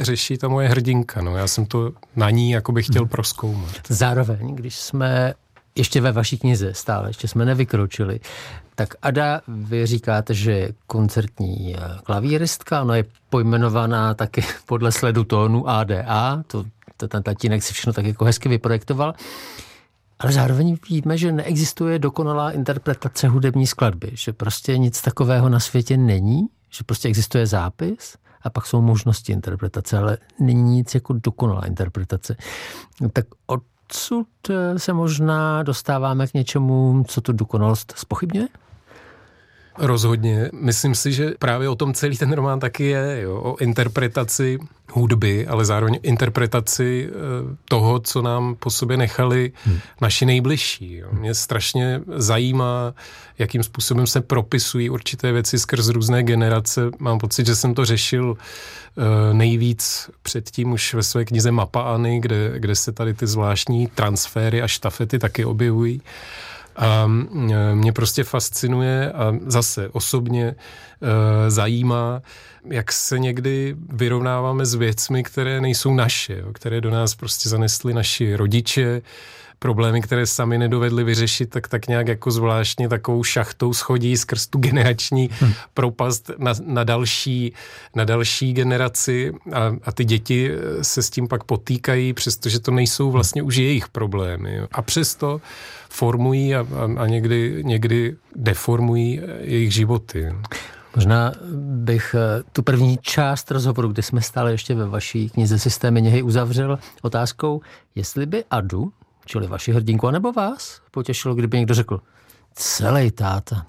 řeší ta moje hrdinka. No. Já jsem to na ní jakoby chtěl prozkoumat. Zároveň, když jsme ještě ve vaší knize stále, ještě jsme nevykročili, tak Ada, vy říkáte, že je koncertní klavíristka, ona je pojmenovaná taky podle sledu tónu ADA, to ten tatínek si všechno tak jako hezky vyprojektoval, ale zároveň víme, že neexistuje dokonalá interpretace hudební skladby, že prostě nic takového na světě není, že prostě existuje zápis a pak jsou možnosti interpretace, ale není nic jako dokonalá interpretace. Tak odsud se možná dostáváme k něčemu, co tu dokonalost zpochybňuje? Rozhodně. Myslím si, že právě o tom celý ten román taky je, jo? O interpretaci hudby, ale zároveň interpretaci toho, co nám po sobě nechali naši nejbližší. Jo? Mě strašně zajímá, jakým způsobem se propisují určité věci skrz různé generace. Mám pocit, že jsem to řešil nejvíc předtím už ve své knize Mapa Anny, kde se tady ty zvláštní transféry a štafety taky objevují. A mě prostě fascinuje a zase osobně zajímá, jak se někdy vyrovnáváme s věcmi, které nejsou naše, jo, které do nás prostě zanesli naši rodiče, problémy, které sami nedovedli vyřešit, tak nějak jako zvláštně takovou šachtou schodí skrz tu generační propast na další generaci a ty děti se s tím pak potýkají, přestože to nejsou vlastně už jejich problémy. Jo. A přesto formují a někdy deformují jejich životy. Možná bych tu první část rozhovoru, kde jsme stále ještě ve vaší knize Systémy něhy, uzavřel otázkou, jestli by Adu, čili vaši hrdinku, anebo vás, potěšilo, kdyby někdo řekl, celej táta.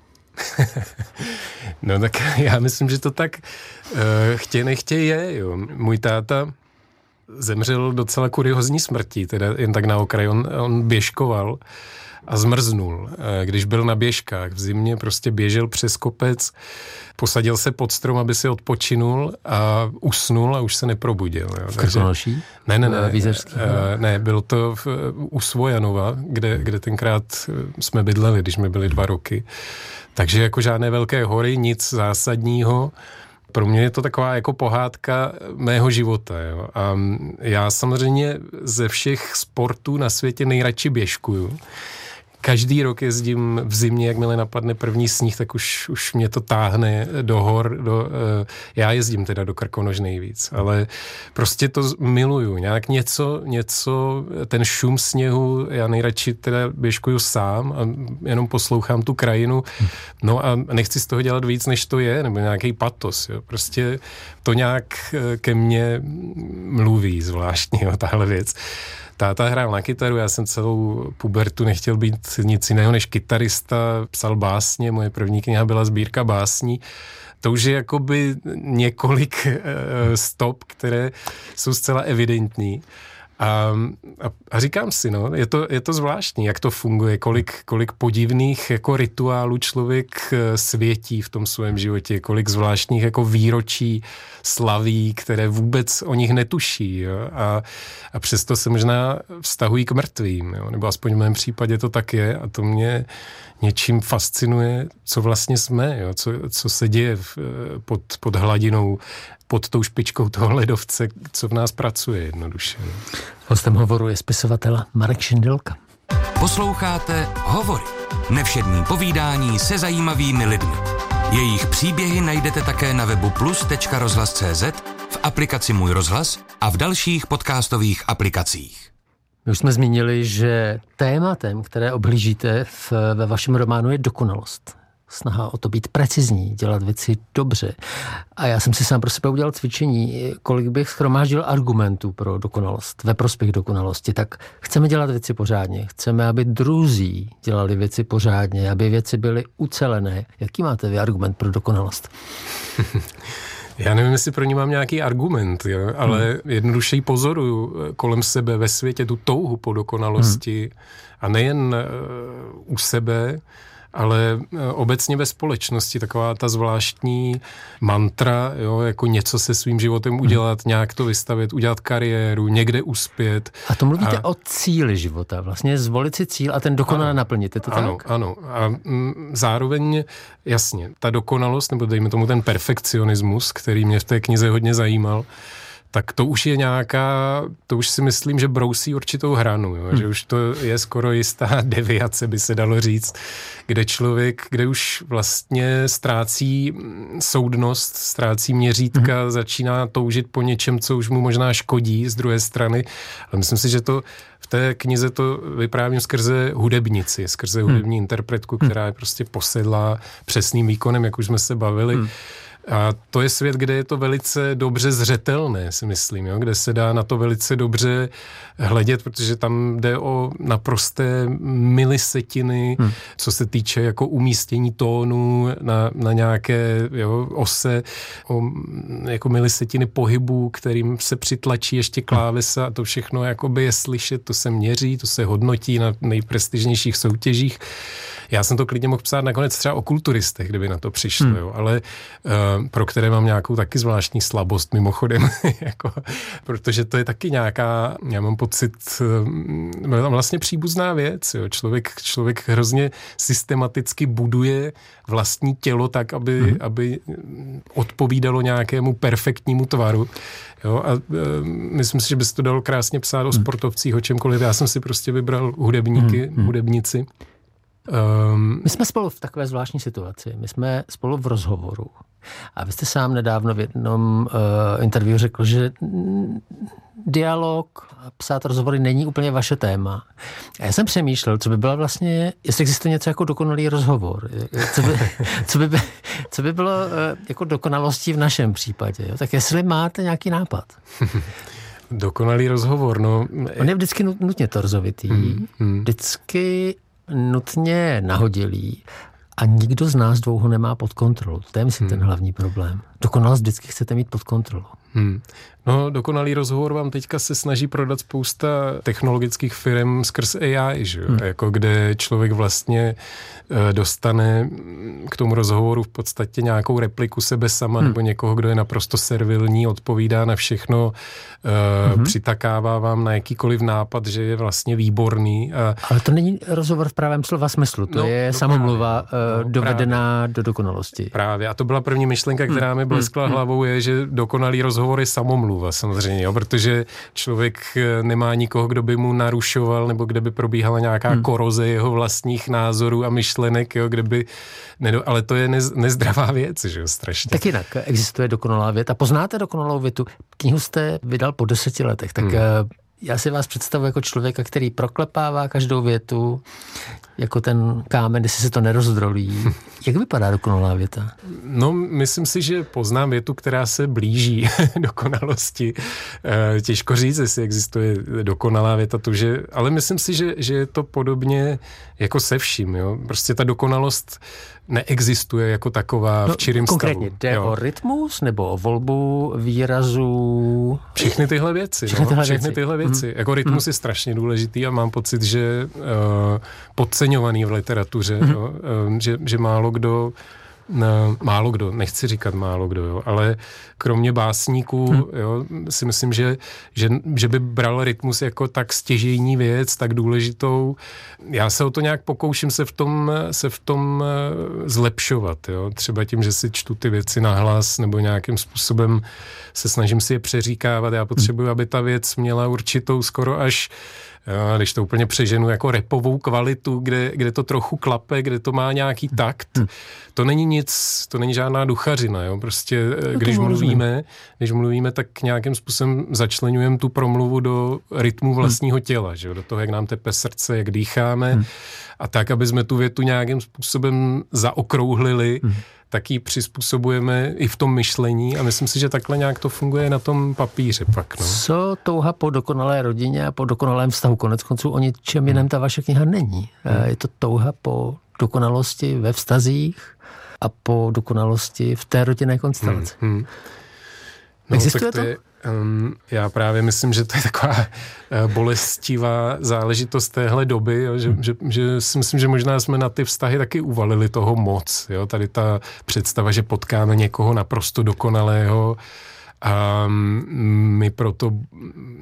No tak já myslím, že to tak chtě nechtě je. Jo. Můj táta zemřel docela kuriózní smrtí, teda jen tak na okraj. On běžkoval a zmrznul. Když byl na běžkách v zimě, prostě běžel přes kopec, posadil se pod strom, aby si odpočinul a usnul a už se neprobudil. Jo. V Krkonoší? Ne. Ne, bylo to u Svojanova, kde tenkrát jsme bydleli, když jsme byli 2 roky. Takže jako žádné velké hory, nic zásadního. Pro mě je to taková jako pohádka mého života. Jo. A já samozřejmě ze všech sportů na světě nejradši běžkuju. Každý rok jezdím v zimě, jakmile napadne první sníh, tak už mě to táhne do hor. Já jezdím teda do Krkonoš nejvíc, ale prostě to miluju. Nějak něco, ten šum sněhu, já nejradši teda běžkuju sám a jenom poslouchám tu krajinu. No a nechci z toho dělat víc, než to je, nebo nějaký patos. Jo. Prostě to nějak ke mně mluví zvláštně, jo, tahle věc. Táta hrál na kytaru, já jsem celou pubertu nechtěl být nic jiného než kytarista, psal básně, moje první kniha byla sbírka básní. To už je jakoby několik stop, které jsou zcela evidentní. A říkám si, no, je to zvláštní, jak to funguje, kolik podivných jako rituálů člověk světí v tom svém životě, kolik zvláštních jako výročí slaví, které vůbec o nich netuší, jo? A přesto se možná vztahují k mrtvým, jo? Nebo aspoň v mém případě to tak je a to mě něčím fascinuje, co vlastně jsme, jo? Co se děje pod hladinou, pod tou špičkou toho ledovce, co v nás pracuje jednoduše. Hostem hovoru je spisovatel Marek Šindelka. Posloucháte Hovory. Nevšední povídání se zajímavými lidmi. Jejich příběhy najdete také na webu plus.rozhlas.cz, v aplikaci Můj rozhlas a v dalších podcastových aplikacích. My už jsme zmínili, že tématem, které obhlížíte ve vašem románu, je dokonalost. Snaha o to být precizní, dělat věci dobře. A já jsem si sám pro sebe udělal cvičení, kolik bych shromáždil argumentů pro dokonalost, ve prospěch dokonalosti. Tak chceme dělat věci pořádně, chceme, aby druzí dělali věci pořádně, aby věci byly ucelené. Jaký máte vy argument pro dokonalost? Já nevím, jestli pro ní mám nějaký argument, jo? Ale jednoduše ji pozoruju kolem sebe ve světě, tu touhu po dokonalosti a nejen u sebe, ale obecně ve společnosti taková ta zvláštní mantra, jo, jako něco se svým životem udělat, nějak to vystavit, udělat kariéru, někde uspět. A to mluvíte o cíli života, vlastně zvolit si cíl a ten dokonale naplnit, je to tak? Ano. A zároveň, jasně, ta dokonalost, nebo dejme tomu ten perfekcionismus, který mě v té knize hodně zajímal, tak to už je to už si myslím, že brousí určitou hranu, jo? Že už to je skoro jistá deviace, by se dalo říct, kde už vlastně ztrácí soudnost, ztrácí měřítka, začíná toužit po něčem, co už mu možná škodí z druhé strany. Ale myslím si, že to v té knize to vyprávím skrze hudebnici, skrze hudební interpretku, která je prostě posedlá přesným výkonem, jak už jsme se bavili. A to je svět, kde je to velice dobře zřetelné, si myslím, jo? Kde se dá na to velice dobře hledět, protože tam jde o naprosté milisetiny, co se týče jako umístění tónu na nějaké ose, o jako milisetiny pohybů, kterým se přitlačí ještě klávesa a to všechno jakoby je slyšet, to se měří, to se hodnotí na nejprestižnějších soutěžích. Já jsem to klidně mohl psát nakonec třeba o kulturistech, kdyby na to přišlo, jo, ale pro které mám nějakou taky zvláštní slabost mimochodem, jako, protože to je taky nějaká, já mám pocit, vlastně příbuzná věc, jo. Člověk hrozně systematicky buduje vlastní tělo tak, aby odpovídalo nějakému perfektnímu tvaru. Jo, a myslím si, že by se to dalo krásně psát o sportovcích, o čemkoliv. Já jsem si prostě vybral hudebnici. My jsme spolu v takové zvláštní situaci. My jsme spolu v rozhovoru. A vy jste sám nedávno v jednom interview řekl, že dialog, psát rozhovory není úplně vaše téma. A já jsem přemýšlel, co by byla vlastně, jestli existuje něco jako dokonalý rozhovor. Co by bylo jako dokonalostí v našem případě. Jo? Tak jestli máte nějaký nápad. Dokonalý rozhovor, no. On je vždycky nutně torzovitý, vždycky nutně nahodilý a nikdo z nás dvou ho nemá pod kontrolou. To je, myslím, ten hlavní problém. Dokonalost vždycky chcete mít pod kontrolou. No, dokonalý rozhovor vám teďka se snaží prodat spousta technologických firm skrz AI, že jo? Jako kde člověk vlastně dostane k tomu rozhovoru v podstatě nějakou repliku sebe sama nebo někoho, kdo je naprosto servilní, odpovídá na všechno, přitakává vám na jakýkoliv nápad, že je vlastně výborný. Ale to není rozhovor v pravém slova smyslu, to je samomluva dovedená do dokonalosti. Právě. A to byla první myšlenka, která mi bleskla hlavou, je, že dokonalý rozhovor je samomluva samozřejmě, jo? Protože člověk nemá nikoho, kdo by mu narušoval nebo kde by probíhala nějaká koroze jeho vlastních názorů a myšlenek, jo? Kde by ale to je nezdravá věc, že jo, strašně. Tak jinak existuje dokonalá věta. Poznáte dokonalou větu? Knihu jste vydal po 10 letech, tak já si vás představuji jako člověka, který proklepává každou větu, jako ten kámen, jestli se to nerozdrolí. Jak vypadá dokonalá věta? No, myslím si, že poznám větu, která se blíží dokonalosti. Těžko říct, jestli existuje dokonalá věta, ale myslím si, že je to podobně jako se vším. Jo? Prostě ta dokonalost neexistuje jako taková v čirým stavu. Konkrétně jde o rytmus nebo o volbu výrazů? Všechny tyhle věci. Všechny tyhle věci. Jako rytmus je strašně důležitý a mám pocit, že podceňovaný v literatuře, že málo kdo, nechci říkat málo kdo, jo, ale kromě básníků, jo, si myslím, že by bral rytmus jako tak stěžejní věc, tak důležitou. Já se o to nějak pokouším se v tom zlepšovat, jo, třeba tím, že si čtu ty věci nahlas nebo nějakým způsobem se snažím si je přeříkávat. Já potřebuji, aby ta věc měla určitou skoro až, když to úplně přeženu, jako rapovou kvalitu, kde to trochu klape, kde to má nějaký takt. To není nic, to není žádná duchařina, jo. Prostě, když mluvíme, tak nějakým způsobem začleňujeme tu promluvu do rytmu vlastního těla, že jo, do toho, jak nám tepe srdce, jak dýcháme a tak, aby jsme tu větu nějakým způsobem zaokrouhlili, tak ji přizpůsobujeme i v tom myšlení a myslím si, že takhle nějak to funguje na tom papíře pak. No. Co touha po dokonalé rodině a po dokonalém vztahu? Koneckonců o ničem jiném ta vaše kniha není. Je to touha po dokonalosti ve vztazích a po dokonalosti v té rodinné konstelaci. No, existuje to? Já právě myslím, že to je taková bolestivá záležitost téhle doby, jo, že si myslím, že možná jsme na ty vztahy taky uvalili toho moc. Jo, tady ta představa, že potkáme někoho naprosto dokonalého a my proto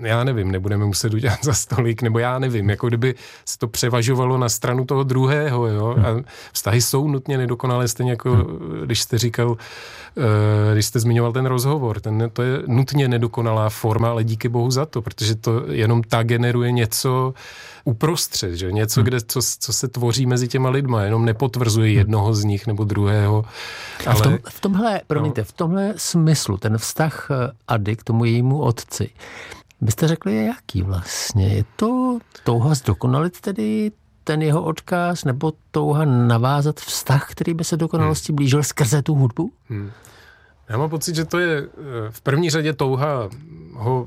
já nevím, nebudeme muset udělat za stolik, nebo já nevím, jako kdyby se to převažovalo na stranu toho druhého, jo, a vztahy jsou nutně nedokonalé, stejně jako když jste říkal, když jste zmiňoval ten rozhovor, to je nutně nedokonalá forma, ale díky bohu za to, protože to jenom ta generuje něco uprostřed, že něco, co se tvoří mezi těma lidma, jenom nepotvrzuje jednoho z nich nebo druhého. Ale v tomhle smyslu, ten vztah Ady k tomu jejímu otci, byste řekli, je jaký vlastně? Je to touha zdokonalit tedy ten jeho odkaz, nebo touha navázat vztah, který by se dokonalosti blížil skrze tu hudbu? Já mám pocit, že to je v první řadě touha ho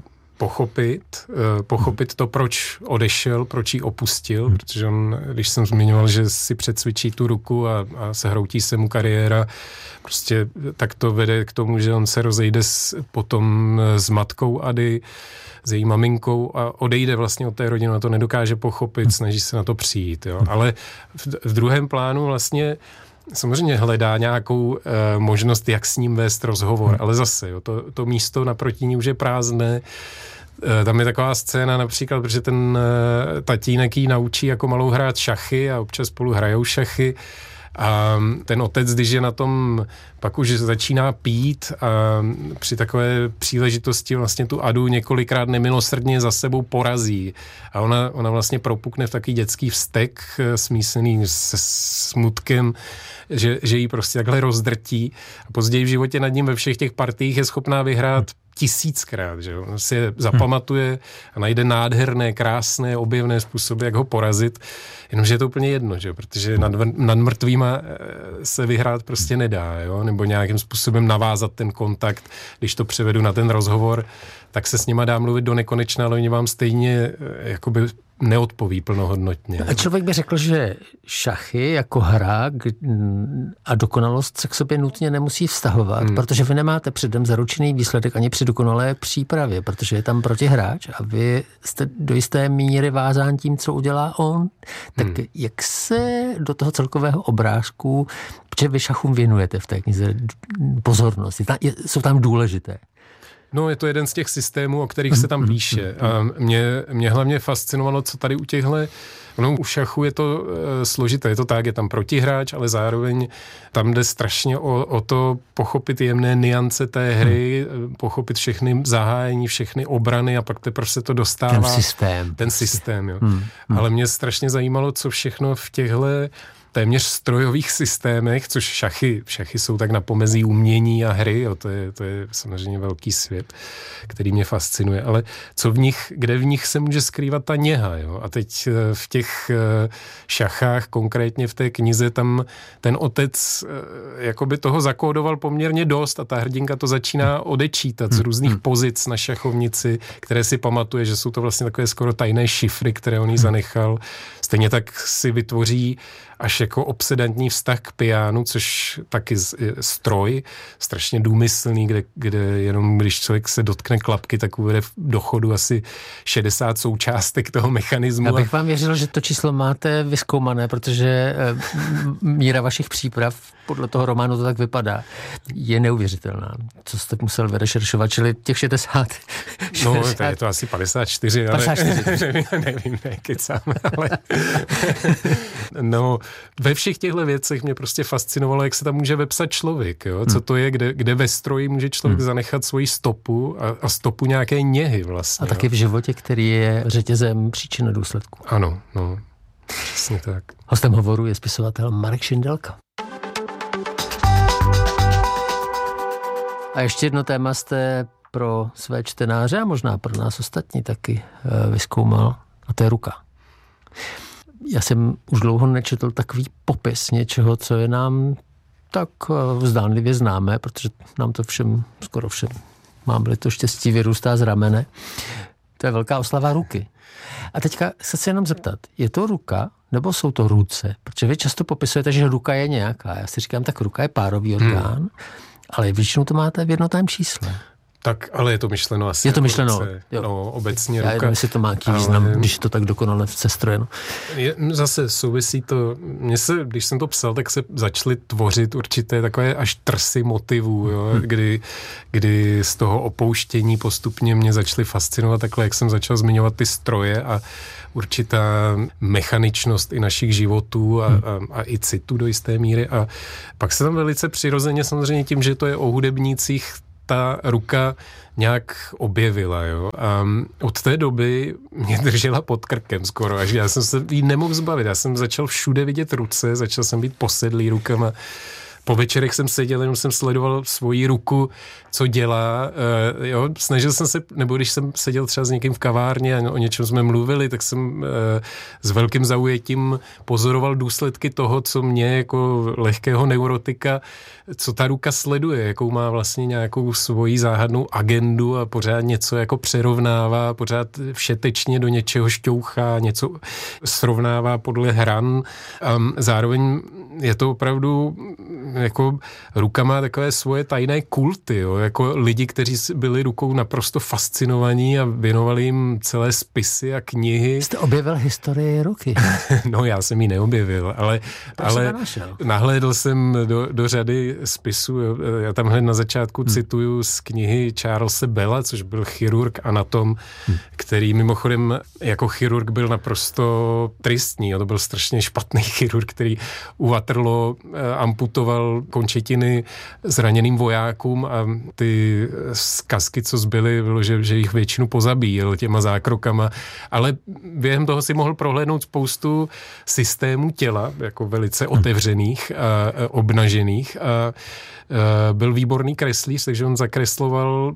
pochopit to, proč odešel, proč ji opustil, protože on, když jsem zmiňoval, že si předcvičí tu ruku a sehroutí se mu kariéra, prostě tak to vede k tomu, že on se rozejde potom s matkou Ady, s její maminkou a odejde vlastně od té rodiny, a to nedokáže pochopit, snaží se na to přijít. Jo. Ale v druhém plánu vlastně samozřejmě hledá nějakou možnost, jak s ním vést rozhovor, ale zase, jo, to místo naproti ní už je prázdné. Tam je taková scéna například, protože ten tatínek jí naučí jako malou hrát šachy a občas spolu hrajou šachy. A ten otec, když je na tom, pak už začíná pít a při takové příležitosti vlastně tu Adu několikrát nemilosrdně za sebou porazí. A ona vlastně propukne v takový dětský vztek smísený se smutkem, že jí prostě takhle rozdrtí. A později v životě nad ním ve všech těch partiích je schopná vyhrát 1000krát, že jo. On si je zapamatuje a najde nádherné, krásné, objevné způsoby, jak ho porazit. Jenomže je to úplně jedno, že jo, protože nad mrtvýma se vyhrát prostě nedá, jo, nebo nějakým způsobem navázat ten kontakt. Když to převedu na ten rozhovor, tak se s nima dá mluvit do nekonečna, ale oni vám stejně jakoby neodpoví plnohodnotně. A člověk by řekl, že šachy jako hra a dokonalost se k sobě nutně nemusí vztahovat, protože vy nemáte předem zaručený výsledek ani při dokonalé přípravě, protože je tam protihráč a vy jste do jisté míry vázán tím, co udělá on. Tak jak se do toho celkového obrázku, protože vy šachům věnujete v té knize pozornost, jsou tam důležité? No, je to jeden z těch systémů, o kterých se tam píše. A mě hlavně fascinovalo, co tady u těchhle, u šachu je to složité, je to tak, je tam protihráč, ale zároveň tam jde strašně o to pochopit jemné nuance té hry, pochopit všechny zahájení, všechny obrany a pak teprve se to dostává. Ten systém, jo. Ale mě strašně zajímalo, co všechno v těchto téměř strojových systémech, což šachy jsou tak na pomezí umění a hry, jo, to je samozřejmě velký svět, který mě fascinuje, ale kde v nich se může skrývat ta něha, jo? A teď v těch šachách, konkrétně v té knize, tam ten otec jakoby toho zakódoval poměrně dost a ta hrdinka to začíná odečítat z různých pozic na šachovnici, které si pamatuje, že jsou to vlastně takové skoro tajné šifry, které on jí zanechal. Stejně tak si vytvoří až jako obsedantní vztah k pianu, což taky stroj, strašně důmyslný, kde jenom když člověk se dotkne klapky, tak uvede do chodu asi 60 součástek toho mechanismu. Já bych vám věřil, že to číslo máte vyzkoumané, protože míra vašich příprav podle toho románu to tak vypadá. Je neuvěřitelná. Co jste musel vyrešeršovat, čili těch 60. No, je to asi 54, ale 54. nevím, nekecám, ale no, ve všech těchto věcech mě prostě fascinovalo, jak se tam může vepsat člověk, jo? Co to je, kde ve stroji může člověk zanechat svoji stopu a stopu nějaké něhy vlastně. A taky v životě, který je řetězem příčin a důsledku. Ano, no, přesně tak. Hostem hovoru je spisovatel Marek Šindelka. A ještě jedno téma jste pro své čtenáře a možná pro nás ostatní taky vyzkoumal, a to je ruka. Já jsem už dlouho nečetl takový popis něčeho, co je nám tak zdánlivě známé, protože nám to skoro všem, mám-li to štěstí, vyrůstá z ramene. To je velká oslava ruky. A teďka se chci jenom zeptat, je to ruka, nebo jsou to ruce? Protože vy často popisujete, že ruka je nějaká. Já si říkám, tak ruka je párový orgán, ale většinou to máte v jednotném čísle. Tak, ale je to myšleno asi. Je to myšleno, no, obecně ruka. Já nevím, jestli to má jaký význam, když je to tak dokonale sestrojeno. Zase souvisí to, když jsem to psal, tak se začaly tvořit určité takové až trsy motivů, jo, kdy z toho opouštění postupně mě začaly fascinovat takhle, jak jsem začal zmiňovat ty stroje a určitá mechaničnost i našich životů a i citu do jisté míry. A pak se tam velice přirozeně samozřejmě tím, že to je o hudebnících, ta ruka nějak objevila, jo. A od té doby mě držela pod krkem skoro, až já jsem se jí nemohl zbavit. Já jsem začal všude vidět ruce, začal jsem být posedlý rukama. Po večerech jsem seděl, jenom jsem sledoval svoji ruku, co dělá. Jo, snažil jsem se, nebo když jsem seděl třeba s někým v kavárně a o něčem jsme mluvili, tak jsem s velkým zaujetím pozoroval důsledky toho, co mě jako lehkého neurotika, co ta ruka sleduje, jakou má vlastně nějakou svoji záhadnou agendu a pořád něco jako přerovnává, pořád všetečně do něčeho šťouchá, něco srovnává podle hran. A zároveň je to opravdu jako ruka má takové svoje tajné kulty, jo, jako lidi, kteří byli rukou naprosto fascinovaní a věnovali jim celé spisy a knihy. Jste objevil historii ruky? No, já jsem ji neobjevil, ale nahlédl jsem do řady spisů. Já tam hned na začátku cituju z knihy Charlese Bella, což byl chirurg, anatom, který mimochodem jako chirurg byl naprosto tristní. To byl strašně špatný chirurg, který u Waterloo amputoval končetiny zraněným vojákům a ty zkazky, co zbyly, bylo, že jich většinu pozabíjel těma zákrokama, ale během toho si mohl prohlédnout spoustu systémů těla, jako velice otevřených a obnažených a byl výborný kreslíř, takže on zakresloval,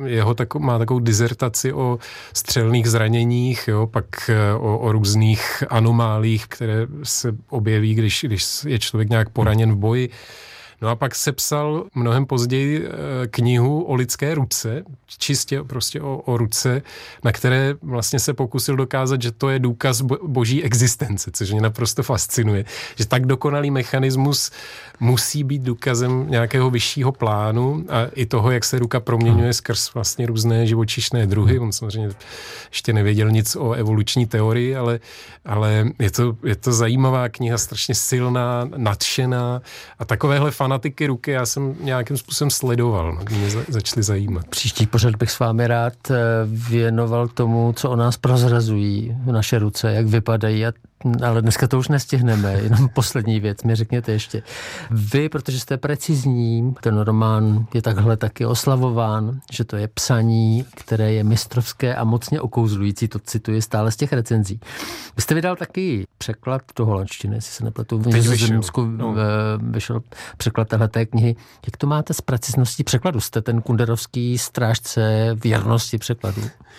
má takovou dizertaci o střelných zraněních, jo, pak o různých anomálích, které se objeví, když je člověk nějak poraněn v boji. No a pak sepsal mnohem později knihu o lidské ruce, čistě prostě o ruce, na které vlastně se pokusil dokázat, že to je důkaz boží existence, což mě naprosto fascinuje. Že tak dokonalý mechanismus musí být důkazem nějakého vyššího plánu a i toho, jak se ruka proměňuje skrz vlastně různé živočišné druhy. On samozřejmě ještě nevěděl nic o evoluční teorii, ale je to zajímavá kniha, strašně silná, nadšená a takovéhle fanatiky ruky já jsem nějakým způsobem sledoval, mě začaly zajímat. Příští pořad bych s vámi rád věnoval tomu, co o nás prozrazují naše ruce, jak vypadají, ale dneska to už nestihneme, jenom poslední věc mi řekněte ještě. Vy, protože jste precizní, ten román je takhle taky oslavován, že to je psaní, které je mistrovské a mocně okouzlující, to cituji stále z těch recenzí. Vy jste vydal taky překlad do holandštiny, jestli se nepletu, v Nizozemsku vyšel překlad téhleté knihy. Jak to máte s precizností překladu? Jste ten kunderovský strážce věrnosti překladu?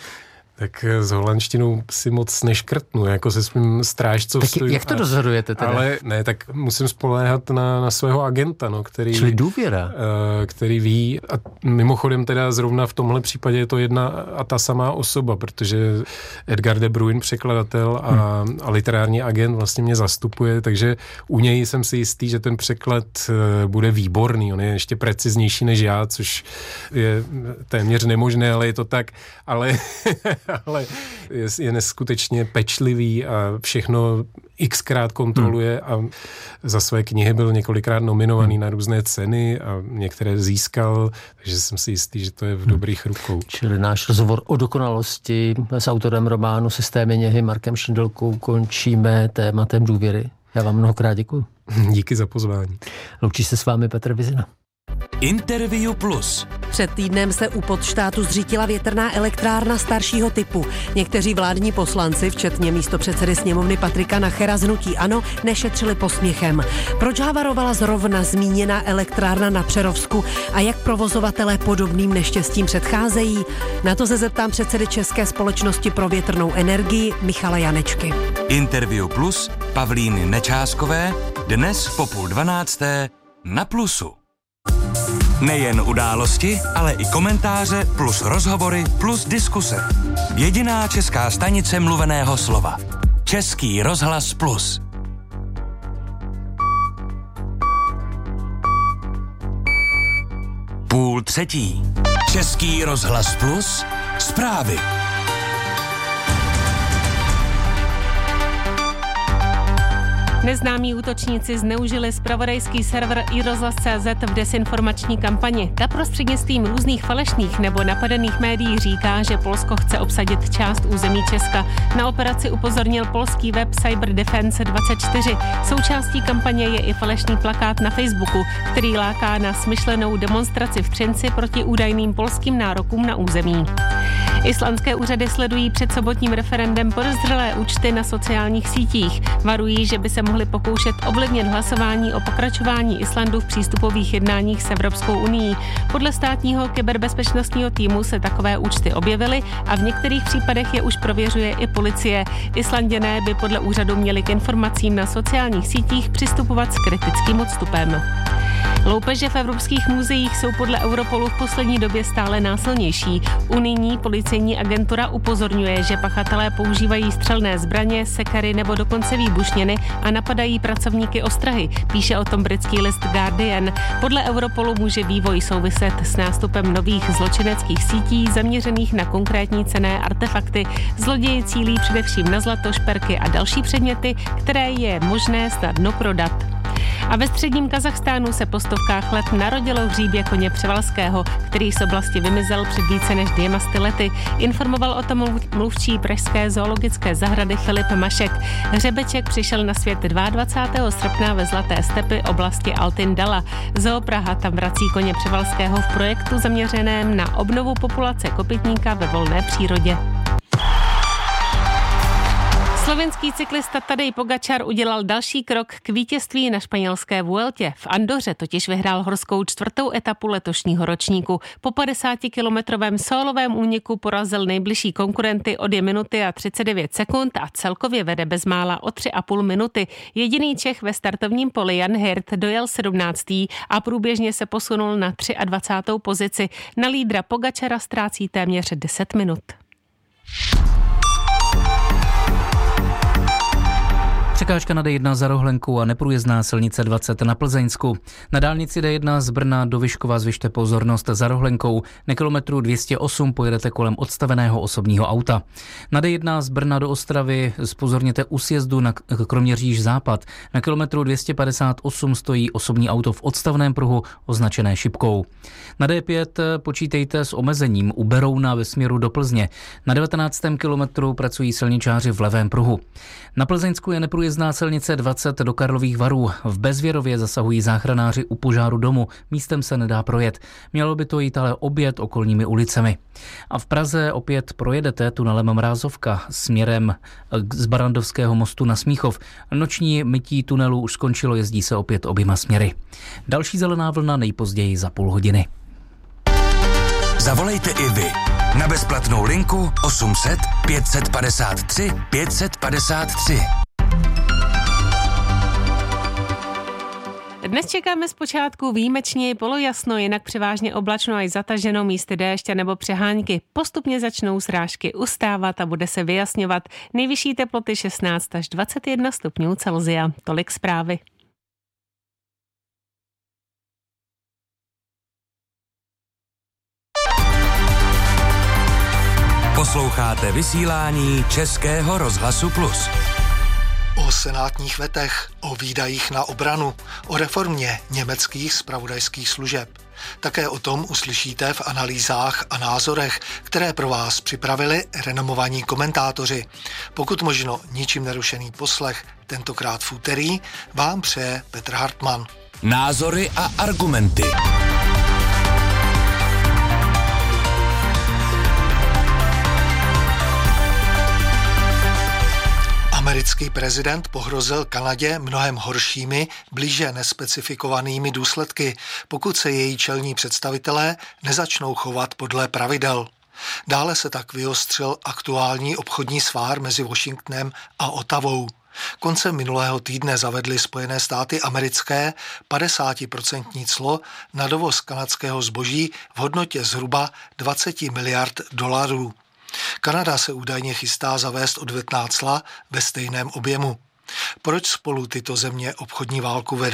Tak s holandštinou si moc neškrtnu, jako se svým strážcovstvím. Jak to dozorujete teda? Ale ne, tak musím spoléhat na svého agenta, no, který... Čili důvěra. Který ví, a mimochodem teda zrovna v tomhle případě je to jedna a ta samá osoba, protože Edgar de Bruyne, překladatel a literární agent vlastně mě zastupuje, takže u něj jsem si jistý, že ten překlad bude výborný. On je ještě preciznější než já, což je téměř nemožné, ale je to tak, ale je neskutečně pečlivý a všechno xkrát kontroluje a za své knihy byl několikrát nominovaný na různé ceny a některé získal, takže jsem si jistý, že to je v dobrých rukou. Čili náš rozhovor o dokonalosti s autorem románu Systémy něhy Markem Šindelkou končíme tématem důvěry. Já vám mnohokrát děkuji. Díky za pozvání. Loučí se s vámi Petr Vizina. Interview Plus. Před týdnem se u Podštátu zřítila větrná elektrárna staršího typu. Někteří vládní poslanci, včetně místopředsedy sněmovny Patrika Nachera z hnutí ANO, nešetřili posměchem. Proč havarovala zrovna zmíněná elektrárna na Přerovsku a jak provozovatelé podobným neštěstím předcházejí? Na to se zeptám předsedy České společnosti pro větrnou energii Michala Janečky. Interview Plus Pavlíny Nečáskové dnes po 11:30 na Plusu. Nejen události, ale i komentáře plus rozhovory plus diskuse. Jediná česká stanice mluveného slova. Český rozhlas Plus. 2:30. Český rozhlas Plus, zprávy. Neznámí útočníci zneužili zpravodajský server iRozhlas.cz v desinformační kampani. Ta prostřednictvím různých falešných nebo napadených médií říká, že Polsko chce obsadit část území Česka. Na operaci upozornil polský web Cyberdefense24. Součástí kampaně je i falešný plakát na Facebooku, který láká na smyšlenou demonstraci v Třinci proti údajným polským nárokům na území. Islandské úřady sledují před sobotním referendem podezřelé účty na sociálních sítích. Varují, že by se mohli pokoušet ovlivnit hlasování o pokračování Islandu v přístupových jednáních s Evropskou unií. Podle státního kyberbezpečnostního týmu se takové účty objevily a v některých případech je už prověřuje i policie. Islanděné by podle úřadu měli k informacím na sociálních sítích přistupovat s kritickým odstupem. Loupeže v evropských muzeích jsou podle Europolu v poslední době stále násilnější. Unijní policejní agentura upozorňuje, že pachatelé používají střelné zbraně, sekery nebo dokonce výbušniny a napadají pracovníky ostrahy. Píše o tom britský list Guardian. Podle Europolu může vývoj souviset s nástupem nových zločineckých sítí zaměřených na konkrétní cenné artefakty. Zloději cílí především na zlato, šperky a další předměty, které je možné snadno prodat. A ve středním Kazachstánu se po stovkách let narodilo hříbě koně Převalského, který z oblasti vymizel před více než 200 lety. Informoval o tom mluvčí pražské zoologické zahrady Filip Mašek. Hřebeček přišel na svět 22. srpna ve Zlaté stepy oblasti Altyn-Dala. Zoo Praha tam vrací koně Převalského v projektu zaměřeném na obnovu populace kopytníka ve volné přírodě. Slovenský cyklista Tadej Pogačar udělal další krok k vítězství na španělské Vueltě. V Andoře totiž vyhrál horskou 4. etapu letošního ročníku. Po 50-kilometrovém sólovém úniku porazil nejbližší konkurenty o 2 minuty a 39 sekund a celkově vede bezmála o 3,5 minuty. Jediný Čech ve startovním poli Jan Hirt dojel 17. a průběžně se posunul na 23. pozici. Na lídra Pogačara ztrácí téměř 10 minut. Překážka na D1 za Rohlenkou a neprůjezdná silnice 20 na Plzeňsku. Na dálnici D1 z Brna do Vyškova zvyšte pozornost za Rohlenkou. Na kilometru 208 pojedete kolem odstaveného osobního auta. Na D1 z Brna do Ostravy zpozorněte u sjezdu na Kroměříž západ. Na kilometru 258 stojí osobní auto v odstavném pruhu označené šipkou. Na D5 počítejte s omezením u Berouna ve směru do Plzně. Na 19. kilometru pracují silničáři v levém pruhu. Na Plzeňsku je neprůjezdná silnice 20 do Karlových Varů. V Bezvěrově zasahují záchranáři u požáru domu. Místem se nedá projet. Mělo by to jít ale obět okolními ulicemi. A v Praze opět projedete tunelem Mrázovka směrem z Barandovského mostu na Smíchov. Noční mytí tunelu už skončilo, jezdí se opět oběma směry. Další zelená vlna nejpozději za půl hodiny. Zavolejte i vy na bezplatnou linku 800 553 553. Dnes čekáme zpočátku výjimečně polojasno, jinak převážně oblačno až zataženo, místy déšť nebo přehánky. Postupně začnou srážky ustávat a bude se vyjasňovat. Nejvyšší teploty 16 až 21 stupňů Celsia. Tolik zprávy. Posloucháte vysílání Českého rozhlasu Plus. O senátních vetech, o výdajích na obranu, o reformě německých zpravodajských služeb. Také o tom uslyšíte v analýzách a názorech, které pro vás připravili renomovaní komentátoři. Pokud možno ničím nerušený poslech, tentokrát v úterý, vám přeje Petr Hartmann. Názory a argumenty. Americký prezident pohrozil Kanadě mnohem horšími, blíže nespecifikovanými důsledky, pokud se její čelní představitelé nezačnou chovat podle pravidel. Dále se tak vyostřil aktuální obchodní svár mezi Washingtonem a Ottawou. Koncem minulého týdne zavedly Spojené státy americké 50% clo na dovoz kanadského zboží v hodnotě zhruba 20 miliard dolarů. Kanada se údajně chystá zavést odvetná cla ve stejném objemu. Proč spolu tyto země obchodní válku vedou?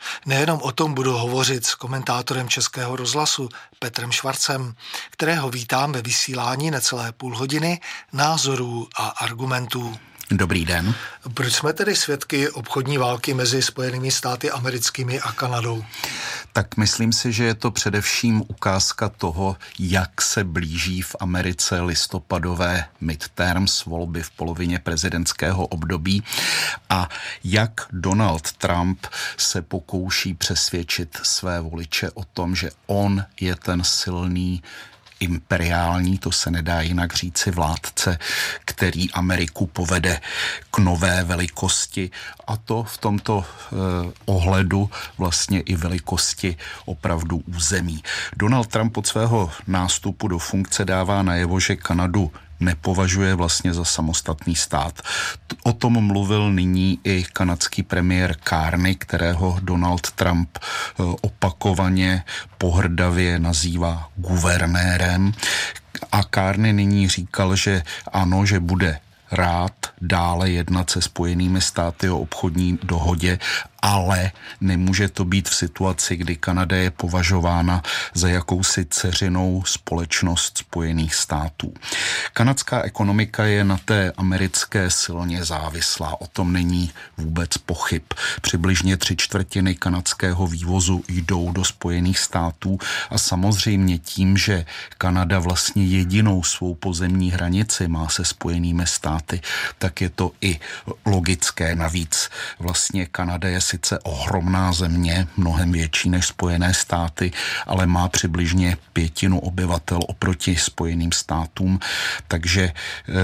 Nejenom o tom budu hovořit s komentátorem Českého rozhlasu Petrem Švarcem, kterého vítám ve vysílání necelé půl hodiny názorů a argumentů. Dobrý den. Proč jsme tedy svědky obchodní války mezi Spojenými státy americkými a Kanadou? Tak myslím si, že je to především ukázka toho, jak se blíží v Americe listopadové midterms, volby v polovině prezidentského období, a jak Donald Trump se pokouší přesvědčit své voliče o tom, že on je ten silný imperiální, to se nedá jinak říci, vládce, který Ameriku povede k nové velikosti, a to v tomto ohledu vlastně i velikosti opravdu území. Donald Trump od svého nástupu do funkce dává najevo, že Kanadu nepovažuje vlastně za samostatný stát. O tom mluvil nyní i kanadský premiér Carney, kterého Donald Trump opakovaně pohrdavě nazývá guvernérem. A Carney nyní říkal, že ano, že bude rád dále jednat se Spojenými státy o obchodní dohodě, ale nemůže to být v situaci, kdy Kanada je považována za jakousi dceřinou společnost Spojených států. Kanadská ekonomika je na té americké silně závislá, o tom není vůbec pochyb. Přibližně 3/4 kanadského vývozu jdou do Spojených států a samozřejmě tím, že Kanada vlastně jedinou svou pozemní hranici má se Spojenými státy, tak je to i logické. Navíc vlastně Kanada je sice ohromná země, mnohem větší než Spojené státy, ale má přibližně 1/5 obyvatel oproti Spojeným státům, takže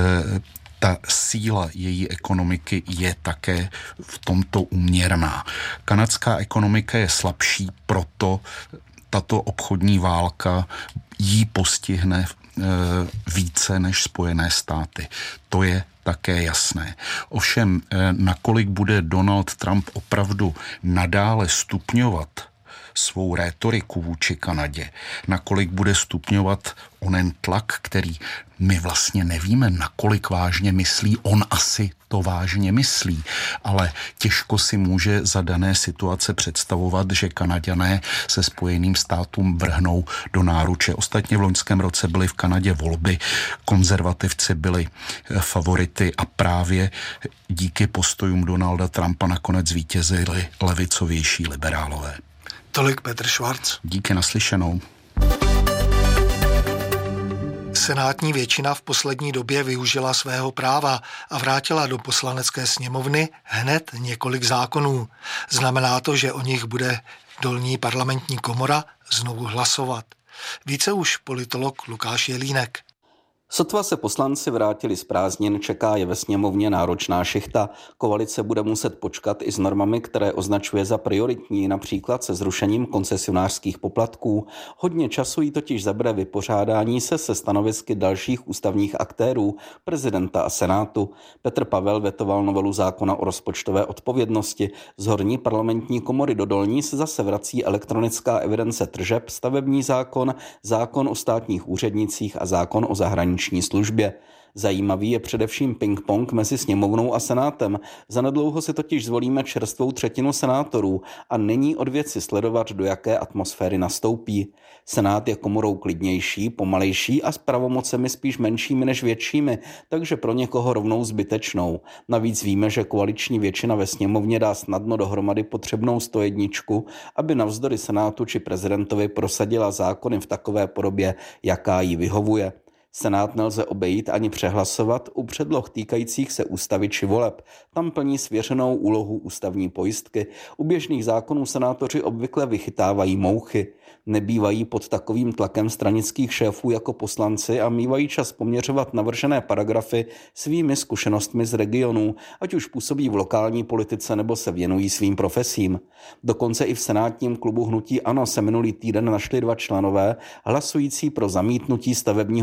ta síla její ekonomiky je také v tomto úměrná. Kanadská ekonomika je slabší, proto tato obchodní válka jí postihne více než Spojené státy. To je také jasné. Ovšem, nakolik bude Donald Trump opravdu nadále stupňovat svou rétoriku vůči Kanadě, nakolik bude stupňovat onen tlak, který my vlastně nevíme, nakolik vážně myslí, on asi to vážně myslí, ale těžko si může za dané situace představovat, že Kanaďané se Spojeným státům vrhnou do náruče. Ostatně v loňském roce byly v Kanadě volby, konzervativci byli favority a právě díky postojům Donalda Trumpa nakonec zvítězili levicovější liberálové. Tolik Petr Švarc. Díky, naslyšenou. Senátní většina v poslední době využila svého práva a vrátila do poslanecké sněmovny hned několik zákonů. Znamená to, že o nich bude dolní parlamentní komora znovu hlasovat. Více už politolog Lukáš Jelínek. Sotva se poslanci vrátili z prázdnin, čeká je ve sněmovně náročná šichta. Koalice bude muset počkat i s normami, které označuje za prioritní, například se zrušením koncesionářských poplatků. Hodně času jí totiž zabere vypořádání se stanovisky dalších ústavních aktérů, prezidenta a senátu. Petr Pavel vetoval novelu zákona o rozpočtové odpovědnosti. Z horní parlamentní komory do dolní se zase vrací elektronická evidence tržeb, stavební zákon, zákon o státních úřednicích a zákon o zahraniční službě. Zajímavý je především ping-pong mezi sněmovnou a senátem. Zanedlouho si totiž zvolíme čerstvou třetinu senátorů a není od věci sledovat, do jaké atmosféry nastoupí. Senát je komorou klidnější, pomalejší a s pravomocemi spíš menšími než většími, takže pro někoho rovnou zbytečnou. Navíc víme, že koaliční většina ve sněmovně dá snadno dohromady potřebnou 101, aby navzdory senátu či prezidentovi prosadila zákony v takové podobě, jaká jí vyhovuje. Senát nelze obejít ani přehlasovat u předloh týkajících se ústavy či voleb. Tam plní svěřenou úlohu ústavní pojistky. U běžných zákonů senátoři obvykle vychytávají mouchy. Nebývají pod takovým tlakem stranických šéfů jako poslanci a mívají čas poměřovat navržené paragrafy svými zkušenostmi z regionů, ať už působí v lokální politice nebo se věnují svým profesím. Dokonce i v senátním klubu hnutí ANO se minulý týden našli 2 členové hlasující pro zamítnutí stavebního zákona,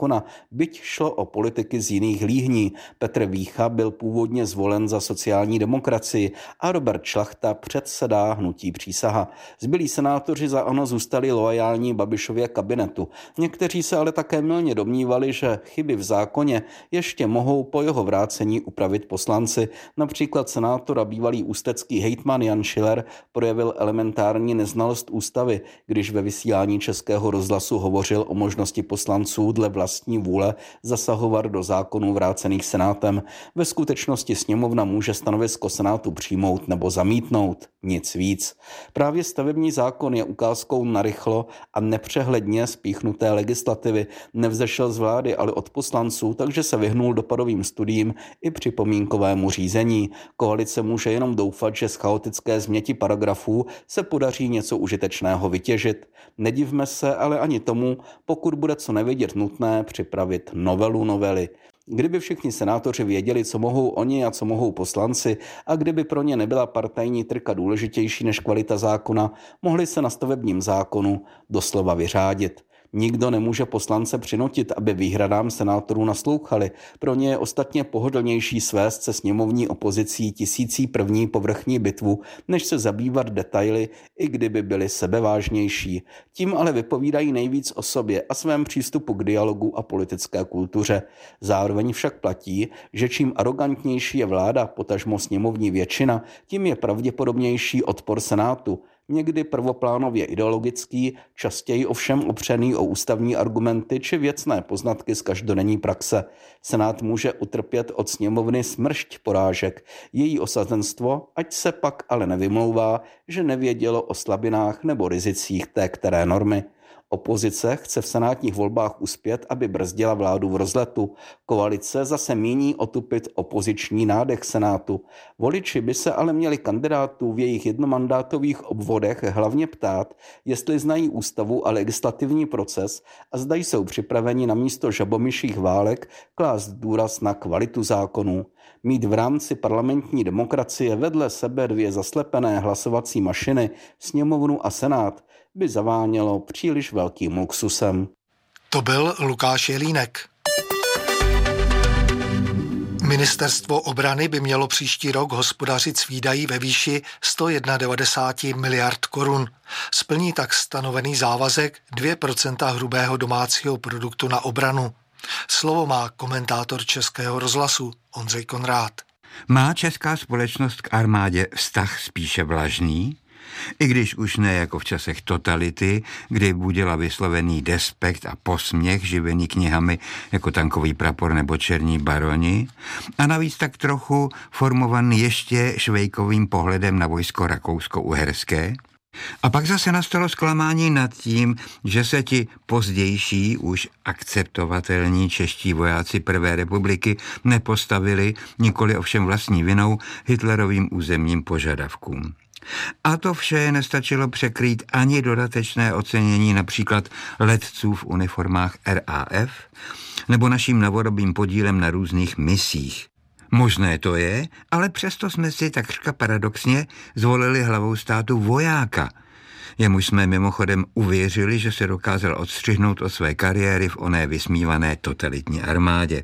zákona, byť šlo o politiky z jiných líhní. Petr Vícha byl původně zvolen za sociální demokracii a Robert Šlachta předsedá hnutí Přísaha. Zbylí senátoři za ANO zůstali loajální Babišově kabinetu. Někteří se ale také mylně domnívali, že chyby v zákoně ještě mohou po jeho vrácení upravit poslanci. Například senátor a bývalý ústecký hejtman Jan Schiller projevil elementární neznalost ústavy, když ve vysílání Českého rozhlasu hovořil o možnosti poslanců dle vlastní vůle zasahovat do zákonů vrácených senátem. Ve skutečnosti sněmovna může stanovisko senátu přijmout nebo zamítnout. Nic víc. Právě stavební zákon je ukázkou narychlo a nepřehledně spíchnuté legislativy. Nevzešel z vlády, ale od poslanců, takže se vyhnul dopadovým studiím i připomínkovému řízení. Koalice může jenom doufat, že z chaotické změti paragrafů se podaří něco užitečného vytěžit. Nedivme se ale ani tomu, pokud bude co nevědět nutné připravit novelu novely. Kdyby všichni senátoři věděli, co mohou oni a co mohou poslanci, a kdyby pro ně nebyla partajní trika důležitější než kvalita zákona, mohli se na stavebním zákonu doslova vyřádit. Nikdo nemůže poslance přinutit, aby výhradám senátorů naslouchali. Pro ně je ostatně pohodlnější svést se sněmovní opozicí 1001. povrchní bitvu, než se zabývat detaily, i kdyby byly sebevážnější. Tím ale vypovídají nejvíc o sobě a svém přístupu k dialogu a politické kultuře. Zároveň však platí, že čím arogantnější je vláda, potažmo sněmovní většina, tím je pravděpodobnější odpor senátu. Někdy prvoplánově ideologický, častěji ovšem opřený o ústavní argumenty či věcné poznatky z každodenní praxe. Senát může utrpět od sněmovny smršť porážek. Její osazenstvo, ať se pak ale nevymlouvá, že nevědělo o slabinách nebo rizicích té které normy. Opozice chce v senátních volbách uspět, aby brzdila vládu v rozletu. Koalice zase míní otupit opoziční nádech senátu. Voliči by se ale měli kandidátů v jejich jednomandátových obvodech hlavně ptát, jestli znají ústavu a legislativní proces a zda jsou připraveni na místo žabomyších válek klást důraz na kvalitu zákonů. Mít v rámci parlamentní demokracie vedle sebe dvě zaslepené hlasovací mašiny, sněmovnu a senát, by zavánělo příliš velkým luxusem. To byl Lukáš Jelínek. Ministerstvo obrany by mělo příští rok hospodařit s výdaji ve výši 191 miliard korun. Splní tak stanovený závazek 2% hrubého domácího produktu na obranu. Slovo má komentátor Českého rozhlasu Ondřej Konrád. Má česká společnost k armádě vztah spíše vlažný? I když už ne jako v časech totality, kdy budila vyslovený despekt a posměch živený knihami jako Tankový prapor nebo Černí baroni, a navíc tak trochu formovaný ještě Švejkovým pohledem na vojsko rakousko-uherské. A pak zase nastalo zklamání nad tím, že se ti pozdější už akceptovatelní čeští vojáci Prvé republiky nepostavili, nikoli ovšem vlastní vinou, hitlerovým územním požadavkům. A to vše nestačilo překrýt ani dodatečné ocenění například letců v uniformách RAF nebo naším novodobým podílem na různých misích. Možné to je, ale přesto jsme si takřka paradoxně zvolili hlavou státu vojáka. Jemuž jsme mimochodem uvěřili, že se dokázal odstřihnout od své kariéry v oné vysmívané totalitní armádě.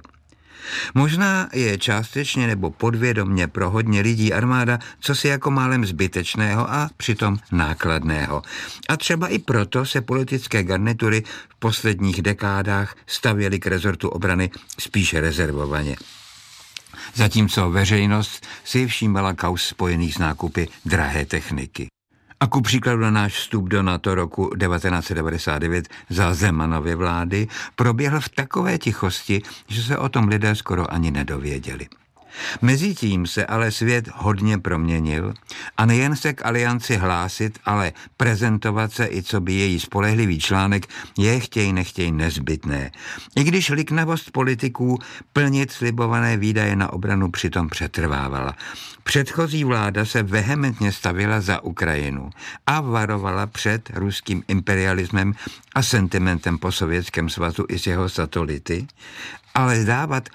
Možná je částečně nebo podvědomně pro hodně lidí armáda cosi jako málem zbytečného a přitom nákladného. A třeba i proto se politické garnitury v posledních dekádách stavěly k rezortu obrany spíše rezervovaně. Zatímco veřejnost si všímala kauz spojených s nákupy drahé techniky. A ku příkladu na náš vstup do NATO roku 1999 za Zemanovy vlády proběhl v takové tichosti, že se o tom lidé skoro ani nedověděli. Mezitím se ale svět hodně proměnil a nejen se k alianci hlásit, ale prezentovat se i co by její spolehlivý článek je chtěj nechtěj nezbytné. I když liknavost politiků plnit slibované výdaje na obranu přitom přetrvávala. Předchozí vláda se vehementně stavila za Ukrajinu a varovala před ruským imperialismem a sentimentem po Sovětském svazu i s jeho satelity, ale dávat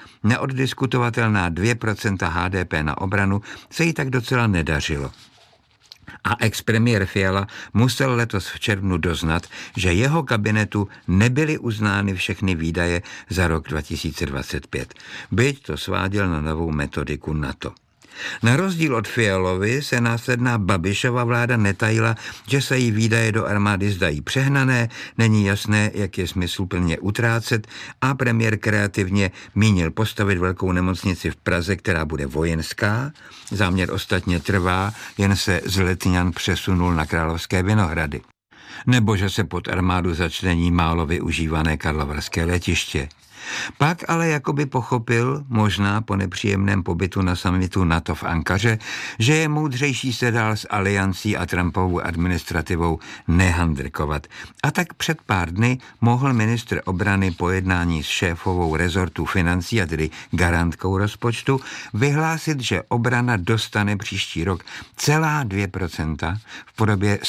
neoddiskutovatelná 2% HDP na obranu se jí tak docela nedařilo. A expremiér Fiala musel letos v červnu doznat, že jeho kabinetu nebyly uznány všechny výdaje za rok 2025. Byť to sváděl na novou metodiku NATO. Na rozdíl od Fialovy se následná Babišova vláda netajila, že se jí výdaje do armády zdají přehnané, není jasné, jak je smysluplně utrácet a premiér kreativně mínil postavit velkou nemocnici v Praze, která bude vojenská. Záměr ostatně trvá, jen se z Letňan přesunul na Královské Vinohrady. Nebo že se pod armádu začlení málo využívané karlovarské letiště. Pak ale jakoby pochopil, možná po nepříjemném pobytu na summitu NATO v Ankaře, že je moudřejší se dál s aliancí a Trumpovou administrativou nehandrkovat. A tak před pár dny mohl ministr obrany po jednání s šéfovou rezortu financí, a tedy garantkou rozpočtu, vyhlásit, že obrana dostane příští rok celá 2% v podobě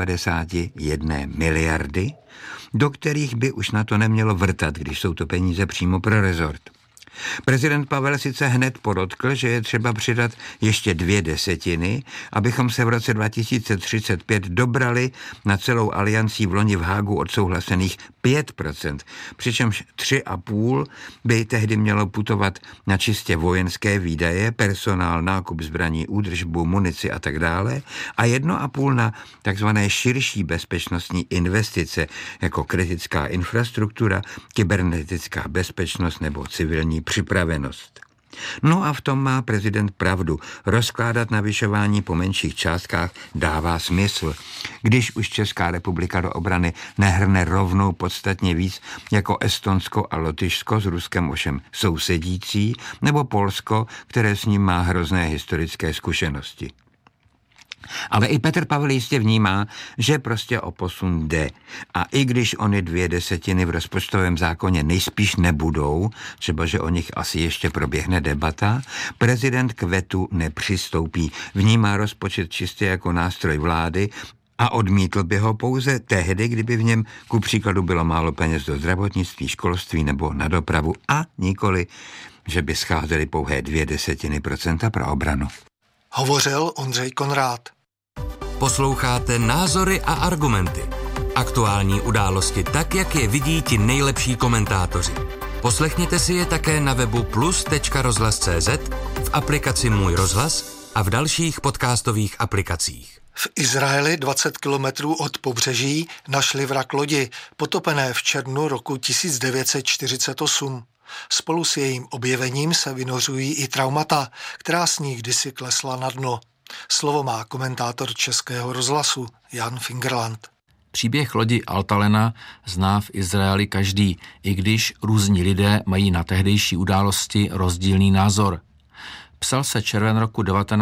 191 miliardy, do kterých by už na to nemělo vrtat, když jsou to peníze přímo pro rezort. Prezident Pavel sice hned podotkl, že je třeba přidat ještě 2/10, abychom se v roce 2035 dobrali na celou aliancí v loni v Hágu odsouhlasených 5%, přičemž 3,5 by tehdy mělo putovat na čistě vojenské výdaje, personál, nákup zbraní, údržbu, munici a tak dále, a 1,5 na takzvané širší bezpečnostní investice, jako kritická infrastruktura, kybernetická bezpečnost nebo civilní připravenost. No a v tom má prezident pravdu. Rozkládat navyšování po menších částkách dává smysl. Když už Česká republika do obrany nehrne rovnou podstatně víc jako Estonsko a Lotyšsko, s Ruskem ovšem sousedící, nebo Polsko, které s ním má hrozné historické zkušenosti. Ale i Petr Pavel jistě vnímá, že prostě o posun jde. A i když ony 2/10 v rozpočtovém zákoně nejspíš nebudou, třeba že o nich asi ještě proběhne debata, prezident k vetu nepřistoupí. Vnímá rozpočet čistě jako nástroj vlády a odmítl by ho pouze tehdy, kdyby v něm ku příkladu bylo málo peněz do zdravotnictví, školství nebo na dopravu, a nikoli, že by scházely pouhé 2/10% pro obranu. Hovořil Ondřej Konrád. Posloucháte Názory a argumenty. Aktuální události tak, jak je vidí ti nejlepší komentátoři. Poslechněte si je také na webu plus.rozhlas.cz, v aplikaci Můj rozhlas a v dalších podcastových aplikacích. V Izraeli 20 kilometrů od pobřeží našli vrak lodi, potopené v červnu roku 1948. Spolu s jejím objevením se vynořují i traumata, která s ní kdysi klesla na dno. Slovo má komentátor Českého rozhlasu Jan Fingerland. Příběh lodi Altalena zná v Izraeli každý, i když různí lidé mají na tehdejší události rozdílný názor. Psal se červen roku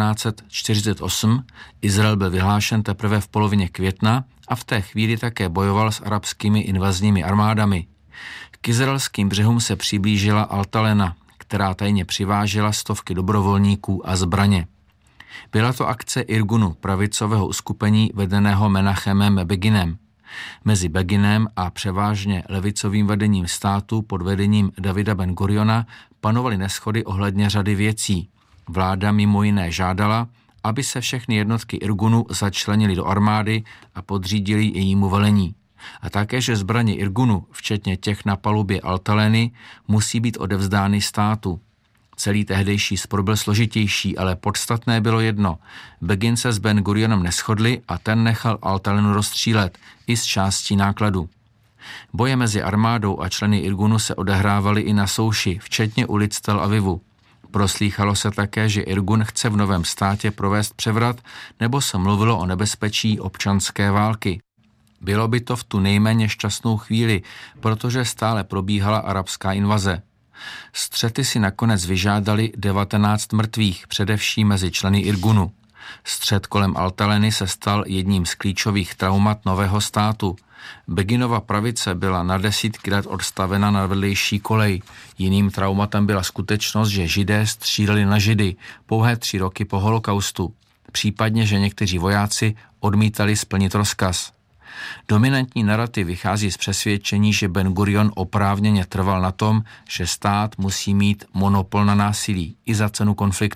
1948, Izrael byl vyhlášen teprve v polovině května a v té chvíli také bojoval s arabskými invazními armádami. K izraelským břehům se přiblížila Altalena, která tajně přivážela stovky dobrovolníků a zbraně. Byla to akce Irgunu, pravicového uskupení vedeného Menachemem Beginem. Mezi Beginem a převážně levicovým vedením státu pod vedením Davida Ben-Guriona panovaly neshody ohledně řady věcí. Vláda mimo jiné žádala, aby se všechny jednotky Irgunu začlenily do armády a podřídili jejímu velení. A také, že zbraně Irgunu, včetně těch na palubě Altaleny, musí být odevzdány státu. Celý tehdejší spor byl složitější, ale podstatné bylo jedno. Begin se s Ben-Gurionem neshodli a ten nechal Altalenu rozstřílet i z částí nákladu. Boje mezi armádou a členy Irgunu se odehrávaly i na souši, včetně ulic Tel Avivu. Proslýchalo se také, že Irgun chce v novém státě provést převrat, nebo se mluvilo o nebezpečí občanské války. Bylo by to v tu nejméně šťastnou chvíli, protože stále probíhala arabská invaze. Střety si nakonec vyžádali 19 mrtvých, především mezi členy Irgunu. Střet kolem Altaleny se stal jedním z klíčových traumat nového státu. Beginova pravice byla na desítky let odstavena na vedlejší kolej. Jiným traumatem byla skutečnost, že Židé stříleli na Židy pouhé 3 roky po holokaustu. Případně, že někteří vojáci odmítali splnit rozkaz. Dominantní narativ vychází z přesvědčení, že Ben-Gurion oprávněně trval na tom, že stát musí mít monopol na násilí i za cenu konfliktu.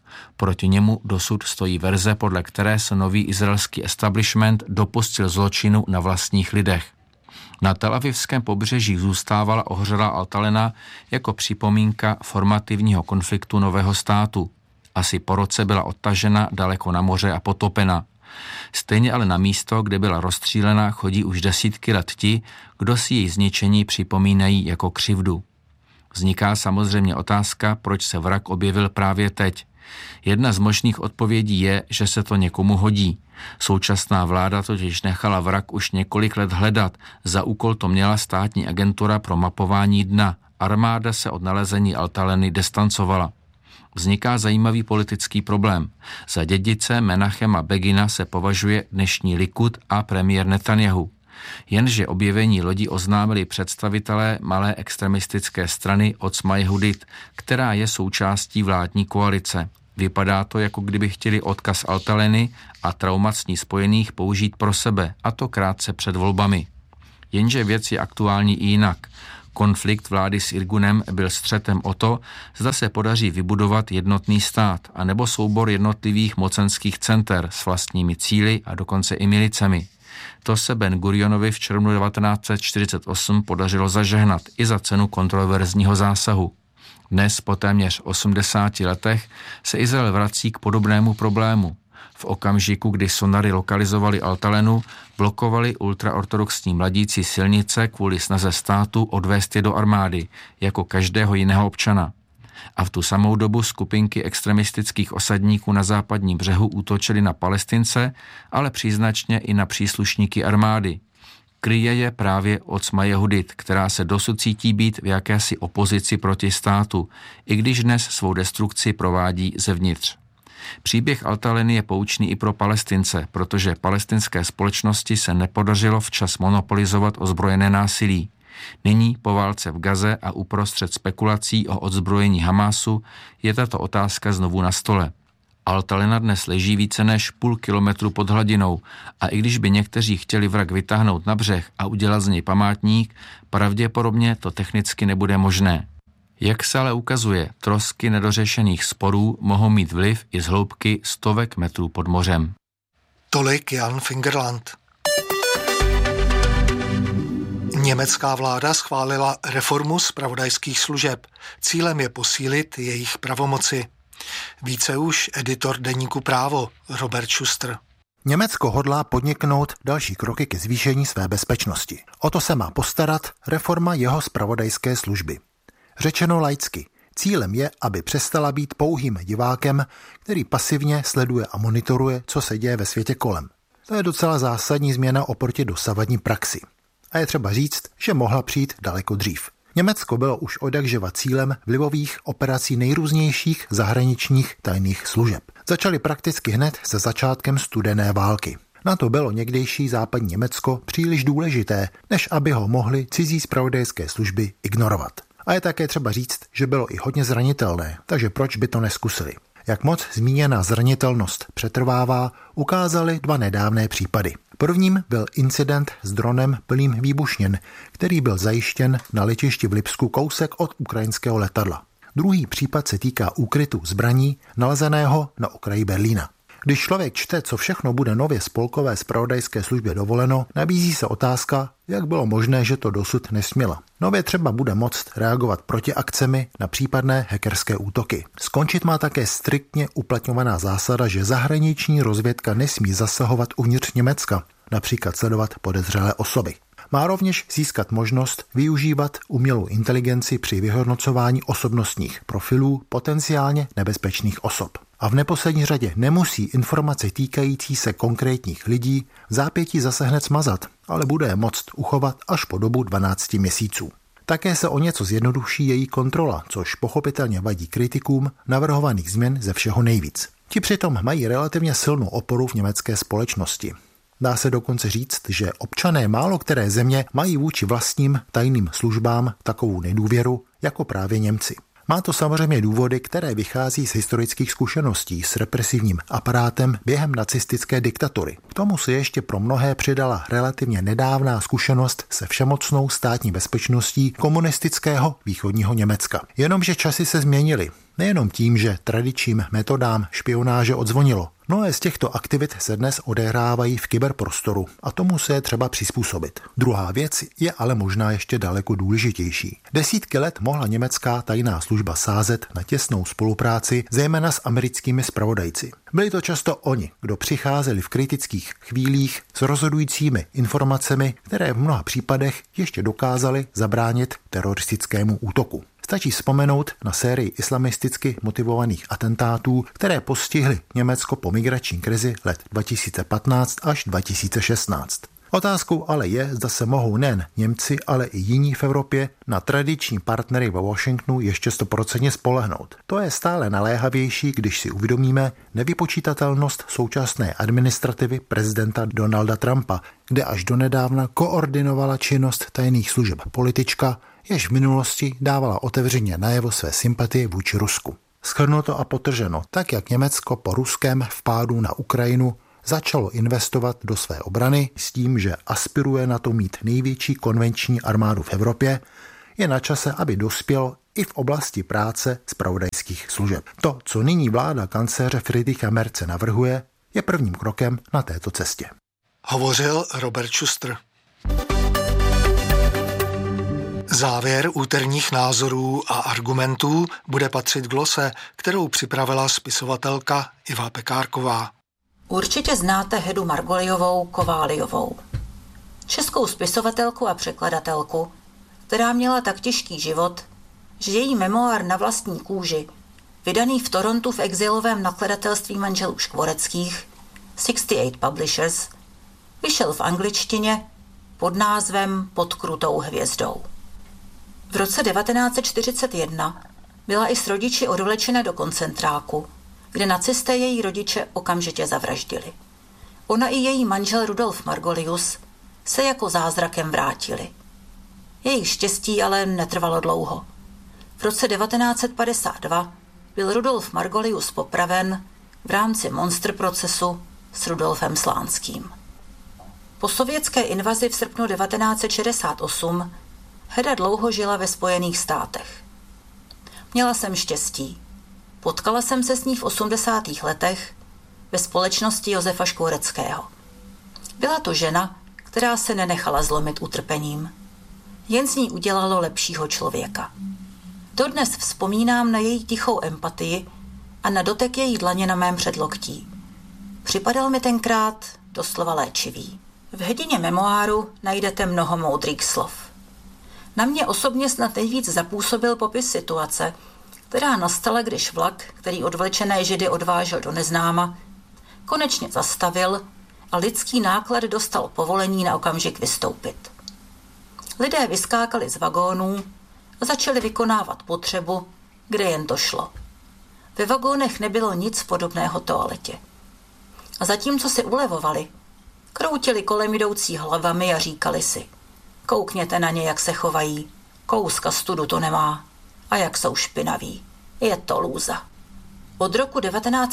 Proti němu dosud stojí verze, podle které se nový izraelský establishment dopustil zločinu na vlastních lidech. Na telavivském pobřeží zůstávala ohřelá altalena jako připomínka formativního konfliktu nového státu. Asi po roce byla odtažena daleko na moře a potopena. Stejně ale na místo, kde byla rozstřílena, chodí už desítky let ti, kdo si její zničení připomínají jako křivdu. Vzniká samozřejmě otázka, proč se vrak objevil právě teď. Jedna z možných odpovědí je, že se to někomu hodí. Současná vláda totiž nechala vrak už několik let hledat. Za úkol to měla státní agentura pro mapování dna. Armáda se od nalezení altaleny distancovala. Vzniká zajímavý politický problém. Za dědice Menachema Begina se považuje dnešní Likud a premiér Netanjahu. Jenže objevení lodí oznámili představitelé malé extremistické strany Otzma Yehudit, která je součástí vládní koalice. Vypadá to, jako kdyby chtěli odkaz altaleny a traumat s ní spojených použít pro sebe, a to krátce před volbami. Jenže věc je aktuální i jinak. Konflikt vlády s Irgunem byl střetem o to, zda se podaří vybudovat jednotný stát, anebo soubor jednotlivých mocenských center s vlastními cíli a dokonce i milicemi. To se Ben-Gurionovi v červnu 1948 podařilo zažehnat i za cenu kontroverzního zásahu. Dnes po téměř 80 letech se Izrael vrací k podobnému problému. V okamžiku, kdy sonary lokalizovali altalenu, blokovali ultraortodoxní mladíci silnice kvůli snaze státu odvést je do armády, jako každého jiného občana. A v tu samou dobu skupinky extremistických osadníků na západním břehu útočily na Palestince, ale příznačně i na příslušníky armády. Kryje je právě Otzma Yehudit, která se dosud cítí být v jakési opozici proti státu, i když dnes svou destrukci provádí zevnitř. Příběh altaleny je poučný i pro Palestince, protože palestinské společnosti se nepodařilo včas monopolizovat ozbrojené násilí. Nyní po válce v Gaze a uprostřed spekulací o odzbrojení Hamásu je tato otázka znovu na stole. Altalena dnes leží více než půl kilometru pod hladinou a i když by někteří chtěli vrak vytáhnout na břeh a udělat z něj památník, pravděpodobně to technicky nebude možné. Jak se ale ukazuje, trosky nedořešených sporů mohou mít vliv i z hloubky stovek metrů pod mořem. Tolik Jan Fingerland. Německá vláda schválila reformu zpravodajských služeb. Cílem je posílit jejich pravomoci. Více už editor deníku Právo Robert Schuster. Německo hodlá podniknout další kroky ke zvýšení své bezpečnosti. O to se má postarat reforma jeho zpravodajské služby. Řečeno laicky, cílem je, aby přestala být pouhým divákem, který pasivně sleduje a monitoruje, co se děje ve světě kolem. To je docela zásadní změna oproti dosavadní praxi. A je třeba říct, že mohla přijít daleko dřív. Německo bylo už odjakživa cílem vlivových operací nejrůznějších zahraničních tajných služeb. Začaly prakticky hned se začátkem studené války. Na to bylo někdejší západní Německo příliš důležité, než aby ho mohly cizí zpravodajské služby ignorovat. A je také třeba říct, že bylo i hodně zranitelné, takže proč by to neskusili? Jak moc zmíněná zranitelnost přetrvává, ukázaly dva nedávné případy. Prvním byl incident s dronem plným výbušnin, který byl zajištěn na letišti v Lipsku kousek od ukrajinského letadla. Druhý případ se týká úkrytu zbraní nalezeného na okraji Berlína. Když člověk čte, co všechno bude nově spolkové zpravodajské službě dovoleno, nabízí se otázka, jak bylo možné, že to dosud nesměla. Nově třeba bude moct reagovat protiakcemi na případné hackerské útoky. Skončit má také striktně uplatňovaná zásada, že zahraniční rozvědka nesmí zasahovat uvnitř Německa, například sledovat podezřelé osoby. Má rovněž získat možnost využívat umělou inteligenci při vyhodnocování osobnostních profilů potenciálně nebezpečných osob. A v neposlední řadě nemusí informace týkající se konkrétních lidí v zápětí zase hned smazat, ale bude je moct uchovat až po dobu 12 měsíců. Také se o něco zjednoduší její kontrola, což pochopitelně vadí kritikům navrhovaných změn ze všeho nejvíc. Ti přitom mají relativně silnou oporu v německé společnosti. Dá se dokonce říct, že občané málo které země mají vůči vlastním tajným službám takovou nedůvěru jako právě Němci. Má to samozřejmě důvody, které vychází z historických zkušeností s represivním aparátem během nacistické diktatury. K tomu se ještě pro mnohé přidala relativně nedávná zkušenost se všemocnou státní bezpečností komunistického východního Německa. Jenomže časy se změnily. Nejenom tím, že tradičním metodám špionáže odzvonilo. Mnohé z těchto aktivit se dnes odehrávají v kyberprostoru a tomu se je třeba přizpůsobit. Druhá věc je ale možná ještě daleko důležitější. Desítky let mohla německá tajná služba sázet na těsnou spolupráci, zejména s americkými zpravodajci. Byli to často oni, kdo přicházeli v kritických chvílích s rozhodujícími informacemi, které v mnoha případech ještě dokázali zabránit teroristickému útoku. Stačí vzpomenout na sérii islamisticky motivovaných atentátů, které postihly Německo po migrační krizi let 2015 až 2016. Otázkou ale je, zda se mohou nejen Němci, ale i jiní v Evropě na tradiční partnery ve Washingtonu ještě 100% spolehnout. To je stále naléhavější, když si uvědomíme nevypočítatelnost současné administrativy prezidenta Donalda Trumpa, kde až donedávna koordinovala činnost tajných služeb politička, jež v minulosti dávala otevřeně najevo své sympatie vůči Rusku. Shrnuto a potrženo, tak jak Německo po ruském vpádu na Ukrajinu začalo investovat do své obrany s tím, že aspiruje na to mít největší konvenční armádu v Evropě, je na čase, aby dospělo i v oblasti práce zpravodajských služeb. To, co nyní vláda kancléře Friedricha Merze navrhuje, je prvním krokem na této cestě. Hovořil Robert Schuster. Závěr úterních názorů a argumentů bude patřit glose, kterou připravila spisovatelka Iva Pekárková. Určitě znáte Hedu Margoliovou Kováliovou. Českou spisovatelku a překladatelku, která měla tak těžký život, že její memoár Na vlastní kůži, vydaný v Torontu v exilovém nakladatelství manželů Škvoreckých, 68 Publishers, vyšel v angličtině pod názvem Pod krutou hvězdou. V roce 1941 byla i s rodiči odvlečena do koncentráku, kde nacisté její rodiče okamžitě zavraždili. Ona i její manžel Rudolf Margolius se jako zázrakem vrátili. Jejich štěstí ale netrvalo dlouho. V roce 1952 byl Rudolf Margolius popraven v rámci monster procesu s Rudolfem Slánským. Po sovětské invazi v srpnu 1968 Heda dlouho žila ve Spojených státech. Měla jsem štěstí. Potkala jsem se s ní v 80. letech ve společnosti Josefa Škvoreckého. Byla to žena, která se nenechala zlomit utrpením. Jen z ní udělalo lepšího člověka. Dodnes vzpomínám na její tichou empatii a na dotek její dlaně na mém předloktí. Připadal mi tenkrát doslova léčivý. V Hedině memoáru najdete mnoho moudrých slov. Na mě osobně snad nejvíc zapůsobil popis situace, která nastala, když vlak, který odvlečené Židy odvážel do neznáma, konečně zastavil a lidský náklad dostal povolení na okamžik vystoupit. Lidé vyskákali z vagónů a začali vykonávat potřebu, kde jen to šlo. Ve vagónech nebylo nic podobného toaletě. A zatímco si ulevovali, kroutili kolem jdoucí hlavami a říkali si: koukněte na ně, jak se chovají, kouska studu to nemá. A jak jsou špinaví. Je to lůza. Od roku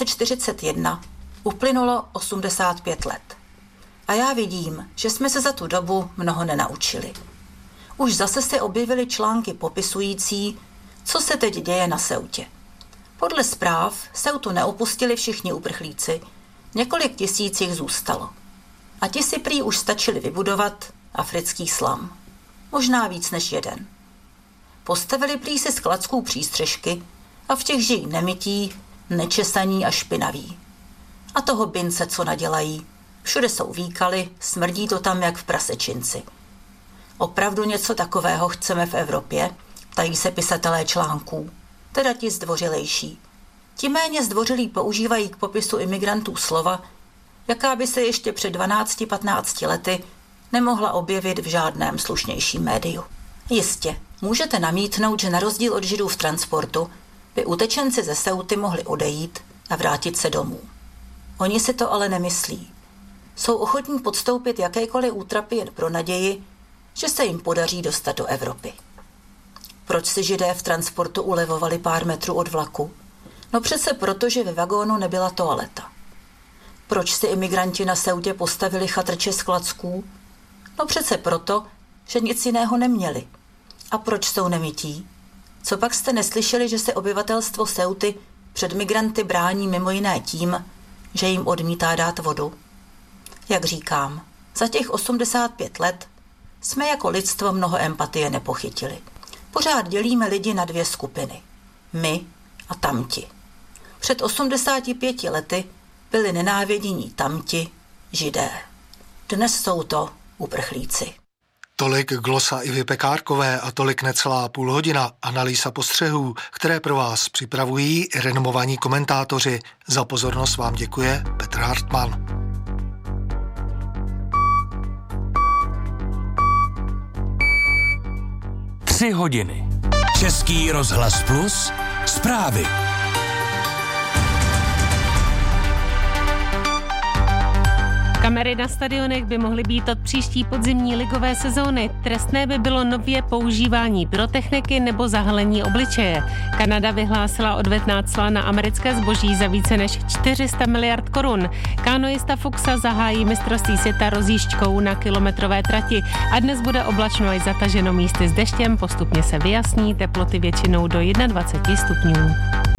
1941 uplynulo 85 let. A já vidím, že jsme se za tu dobu mnoho nenaučili. Už zase se objevily články popisující, co se teď děje na Ceutě. Podle zpráv Ceutu neopustili všichni uprchlíci, několik tisíc jich zůstalo. A ti si prý už stačili vybudovat africký slam. Možná víc než jeden. Postavili prý si z klacků přístřežky a v těch žijí nemytí, nečesaní a špinaví. A toho bince, co nadělají. Všude jsou výkaly, smrdí to tam jak v prasečinci. Opravdu něco takového chceme v Evropě? Ptají se pisatelé článků. Teda ti zdvořilejší. Ti méně zdvořilí používají k popisu imigrantů slova, jaká by se ještě před 12-15 lety nemohla objevit v žádném slušnějším médiu. Jistě, můžete namítnout, že na rozdíl od Židů v transportu by utečenci ze Ceuty mohli odejít a vrátit se domů. Oni si to ale nemyslí. Jsou ochotní podstoupit jakékoliv útrapy jen pro naději, že se jim podaří dostat do Evropy. Proč si Židé v transportu ulevovali pár metrů od vlaku? No přece proto, že ve vagónu nebyla toaleta. Proč si imigranti na Ceutě postavili chatrče z klacků? No přece proto, že nic jiného neměli. A proč jsou nemytí? Co pak jste neslyšeli, že se obyvatelstvo Ceuty před migranty brání mimo jiné tím, že jim odmítá dát vodu? Jak říkám, za těch 85 let jsme jako lidstvo mnoho empatie nepochytili. Pořád dělíme lidi na dvě skupiny. My a tamti. Před 85 lety byli nenávidění tamti, Židé. Dnes jsou to uprchlíci. Tolik glosa Ivy Pekárkové a tolik necelá půl hodina analýza postřehů, které pro vás připravují renomovaní komentátoři. Za pozornost vám děkuje Petr Hartmann. Tři hodiny. Český rozhlas Plus. Zprávy. Kamery na stadionech by mohly být od příští podzimní ligové sezóny. Trestné by bylo nově používání pyrotechniky nebo zahalení obličeje. Kanada vyhlásila odvetná cla na americké zboží za více než 400 miliard korun. Kanoista Fuxa zahájí mistrovství světa rozjížďkou na kilometrové trati a dnes bude oblačno i zataženo místy s deštěm, postupně se vyjasní, teploty většinou do 21 stupňů.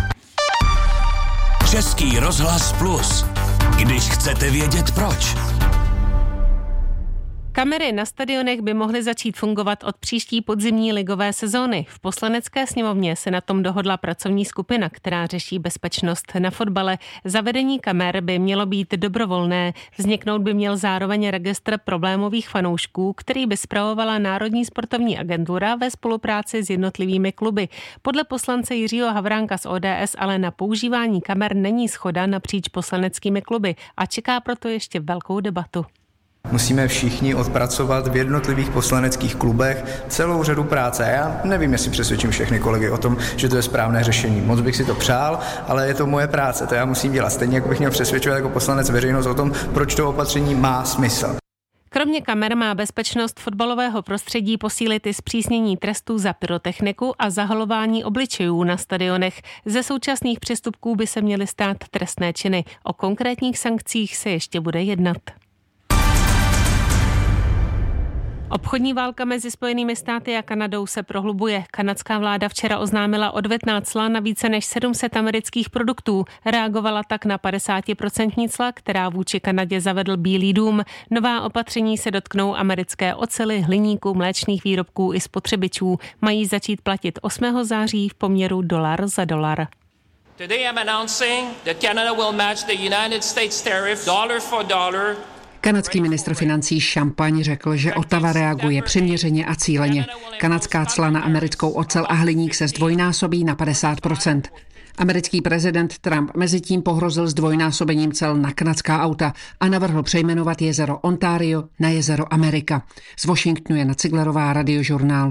Český rozhlas Plus. Když chcete vědět proč. Kamery na stadionech by mohly začít fungovat od příští podzimní ligové sezóny. V Poslanecké sněmovně se na tom dohodla pracovní skupina, která řeší bezpečnost na fotbale. Zavedení kamer by mělo být dobrovolné. Vzniknout by měl zároveň registr problémových fanoušků, který by spravovala Národní sportovní agentura ve spolupráci s jednotlivými kluby. Podle poslance Jiřího Havránka z ODS ale na používání kamer není shoda napříč poslaneckými kluby a čeká proto ještě velkou debatu. Musíme všichni odpracovat v jednotlivých poslaneckých klubech celou řadu práce. Já nevím, jestli přesvědčím všechny kolegy o tom, že to je správné řešení. Moc bych si to přál, ale je to moje práce, to já musím dělat. Stejně jako bych měl přesvědčovat jako poslanec veřejnost o tom, proč to opatření má smysl. Kromě kamer má bezpečnost fotbalového prostředí posílit i zpřísnění trestů za pyrotechniku a zahalování obličejů na stadionech. Ze současných přestupků by se měly stát trestné činy. O konkrétních sankcích se ještě bude jednat. Obchodní válka mezi Spojenými státy a Kanadou se prohlubuje. Kanadská vláda včera oznámila odvetná cla na více než 700 amerických produktů. Reagovala tak na 50% cla, která vůči Kanadě zavedl Bílý dům. Nová opatření se dotknou americké oceli, hliníku, mléčných výrobků i spotřebičů. Mají začít platit 8. září v poměru dolar za dolar. Today I'm announcing that Canada will match the United States tariff dollar for dollar. Kanadský ministr financí Champagne řekl, že Ottawa reaguje přiměřeně a cíleně. Kanadská cla na americkou ocel a hliník se zdvojnásobí na 50%. Americký prezident Trump mezitím pohrozil zdvojnásobením cel na kanadská auta a navrhl přejmenovat jezero Ontario na jezero Amerika. Z Washingtonu Jana Ciglerová, Radiožurnál.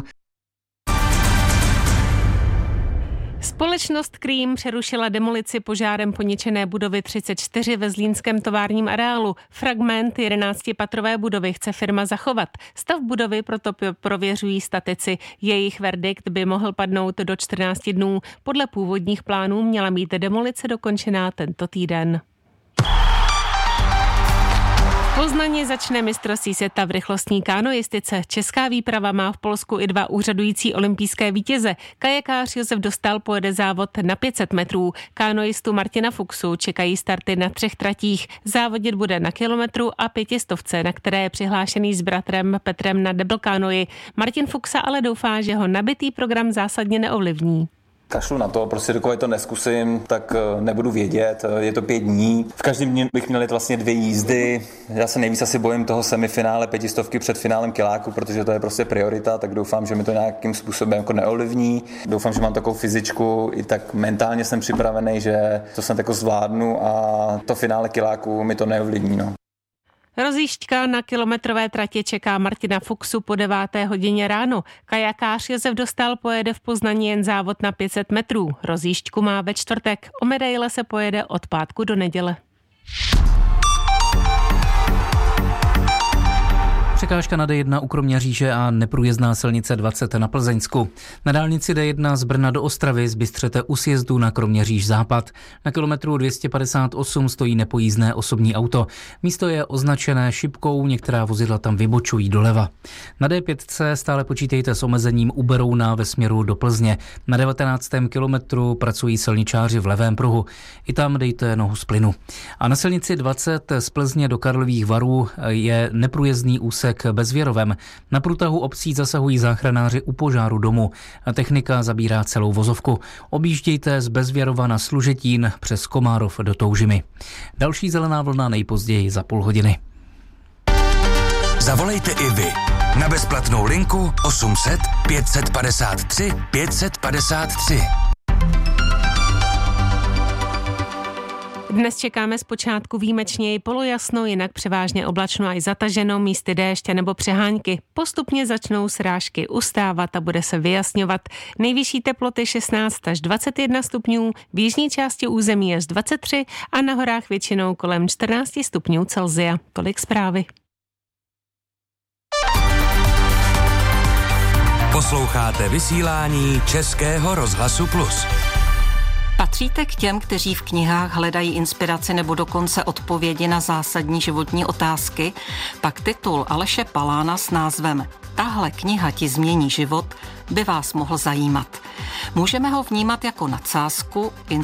Společnost Cream přerušila demolici požárem poničené budovy 34 ve zlínském továrním areálu. Fragment 11patrové budovy chce firma zachovat. Stav budovy proto prověřují statici. Jejich verdikt by mohl padnout do 14 dnů. Podle původních plánů měla být demolice dokončená tento týden. V Poznaně začne mistrovství světa v rychlostní kánoistice. Česká výprava má v Polsku i 2 úřadující olympijské vítěze. Kajakář Josef Dostal pojede závod na 500 metrů. Kánoistu Martina Fuxu čekají starty na 3 tratích. Závodit bude na kilometru a 500, na které je přihlášený s bratrem Petrem na double kánoji. Martin Fuxa ale doufá, že ho nabitý program zásadně neovlivní. Kašlu na to, prostě dokud to neskusím, tak nebudu vědět, je to 5 dní. V každém dní bych měl jít vlastně 2 jízdy. Já se nejvíc asi bojím toho semifinále 500 před finálem kiláku, protože to je prostě priorita, tak doufám, že mi to nějakým způsobem jako neovlivní. Doufám, že mám takovou fyzičku, i tak mentálně jsem připravený, že to snad jako zvládnu a to finále kiláku mi to neovlivní. No. Rozjížďka na kilometrové tratě čeká Martina Fuxu po 9. hodině ráno. Kajakář Josef Dostal pojede v Poznaní jen závod na 500 metrů. Rozjížďku má ve čtvrtek. O medaile se pojede od pátku do neděle. Překážka na D1 u Kroměříže a neprůjezdná silnice 20 na Plzeňsku. Na dálnici D1 z Brna do Ostravy zbystřete u sjezdu na Kroměříž západ. Na kilometru 258 stojí nepojízdné osobní auto. Místo je označené šipkou, některá vozidla tam vybočují doleva. Na D5 stále počítejte s omezením u Berouna ve směru do Plzně. Na 19. kilometru pracují silničáři v levém pruhu. I tam dejte nohu z plynu. A na silnici 20 z Plzně do Karlových Varů je neprůjezdný úsek Bezvěrovem. Na průtahu obcí zasahují záchranáři u požáru domu. Technika zabírá celou vozovku. Objíždějte z Bezvěrova na Služetín přes Komárov do Toužimy. Další zelená vlna nejpozději za půl hodiny. Zavolejte i vy na bezplatnou linku 800 553 553. Dnes čekáme zpočátku výjimečně i polojasno, jinak převážně oblačno a i zataženo, místy déště nebo přehánky. Postupně začnou srážky ustávat a bude se vyjasňovat. Nejvyšší teploty 16 až 21 stupňů, v jižní části území až 23 a na horách většinou kolem 14 stupňů Celsia. Tolik zprávy. Posloucháte vysílání Českého rozhlasu Plus. Patříte k těm, kteří v knihách hledají inspiraci nebo dokonce odpovědi na zásadní životní otázky? Pak titul Aleše Palána s názvem Tahle kniha ti změní život by vás mohl zajímat. Můžeme ho vnímat jako nadsázku,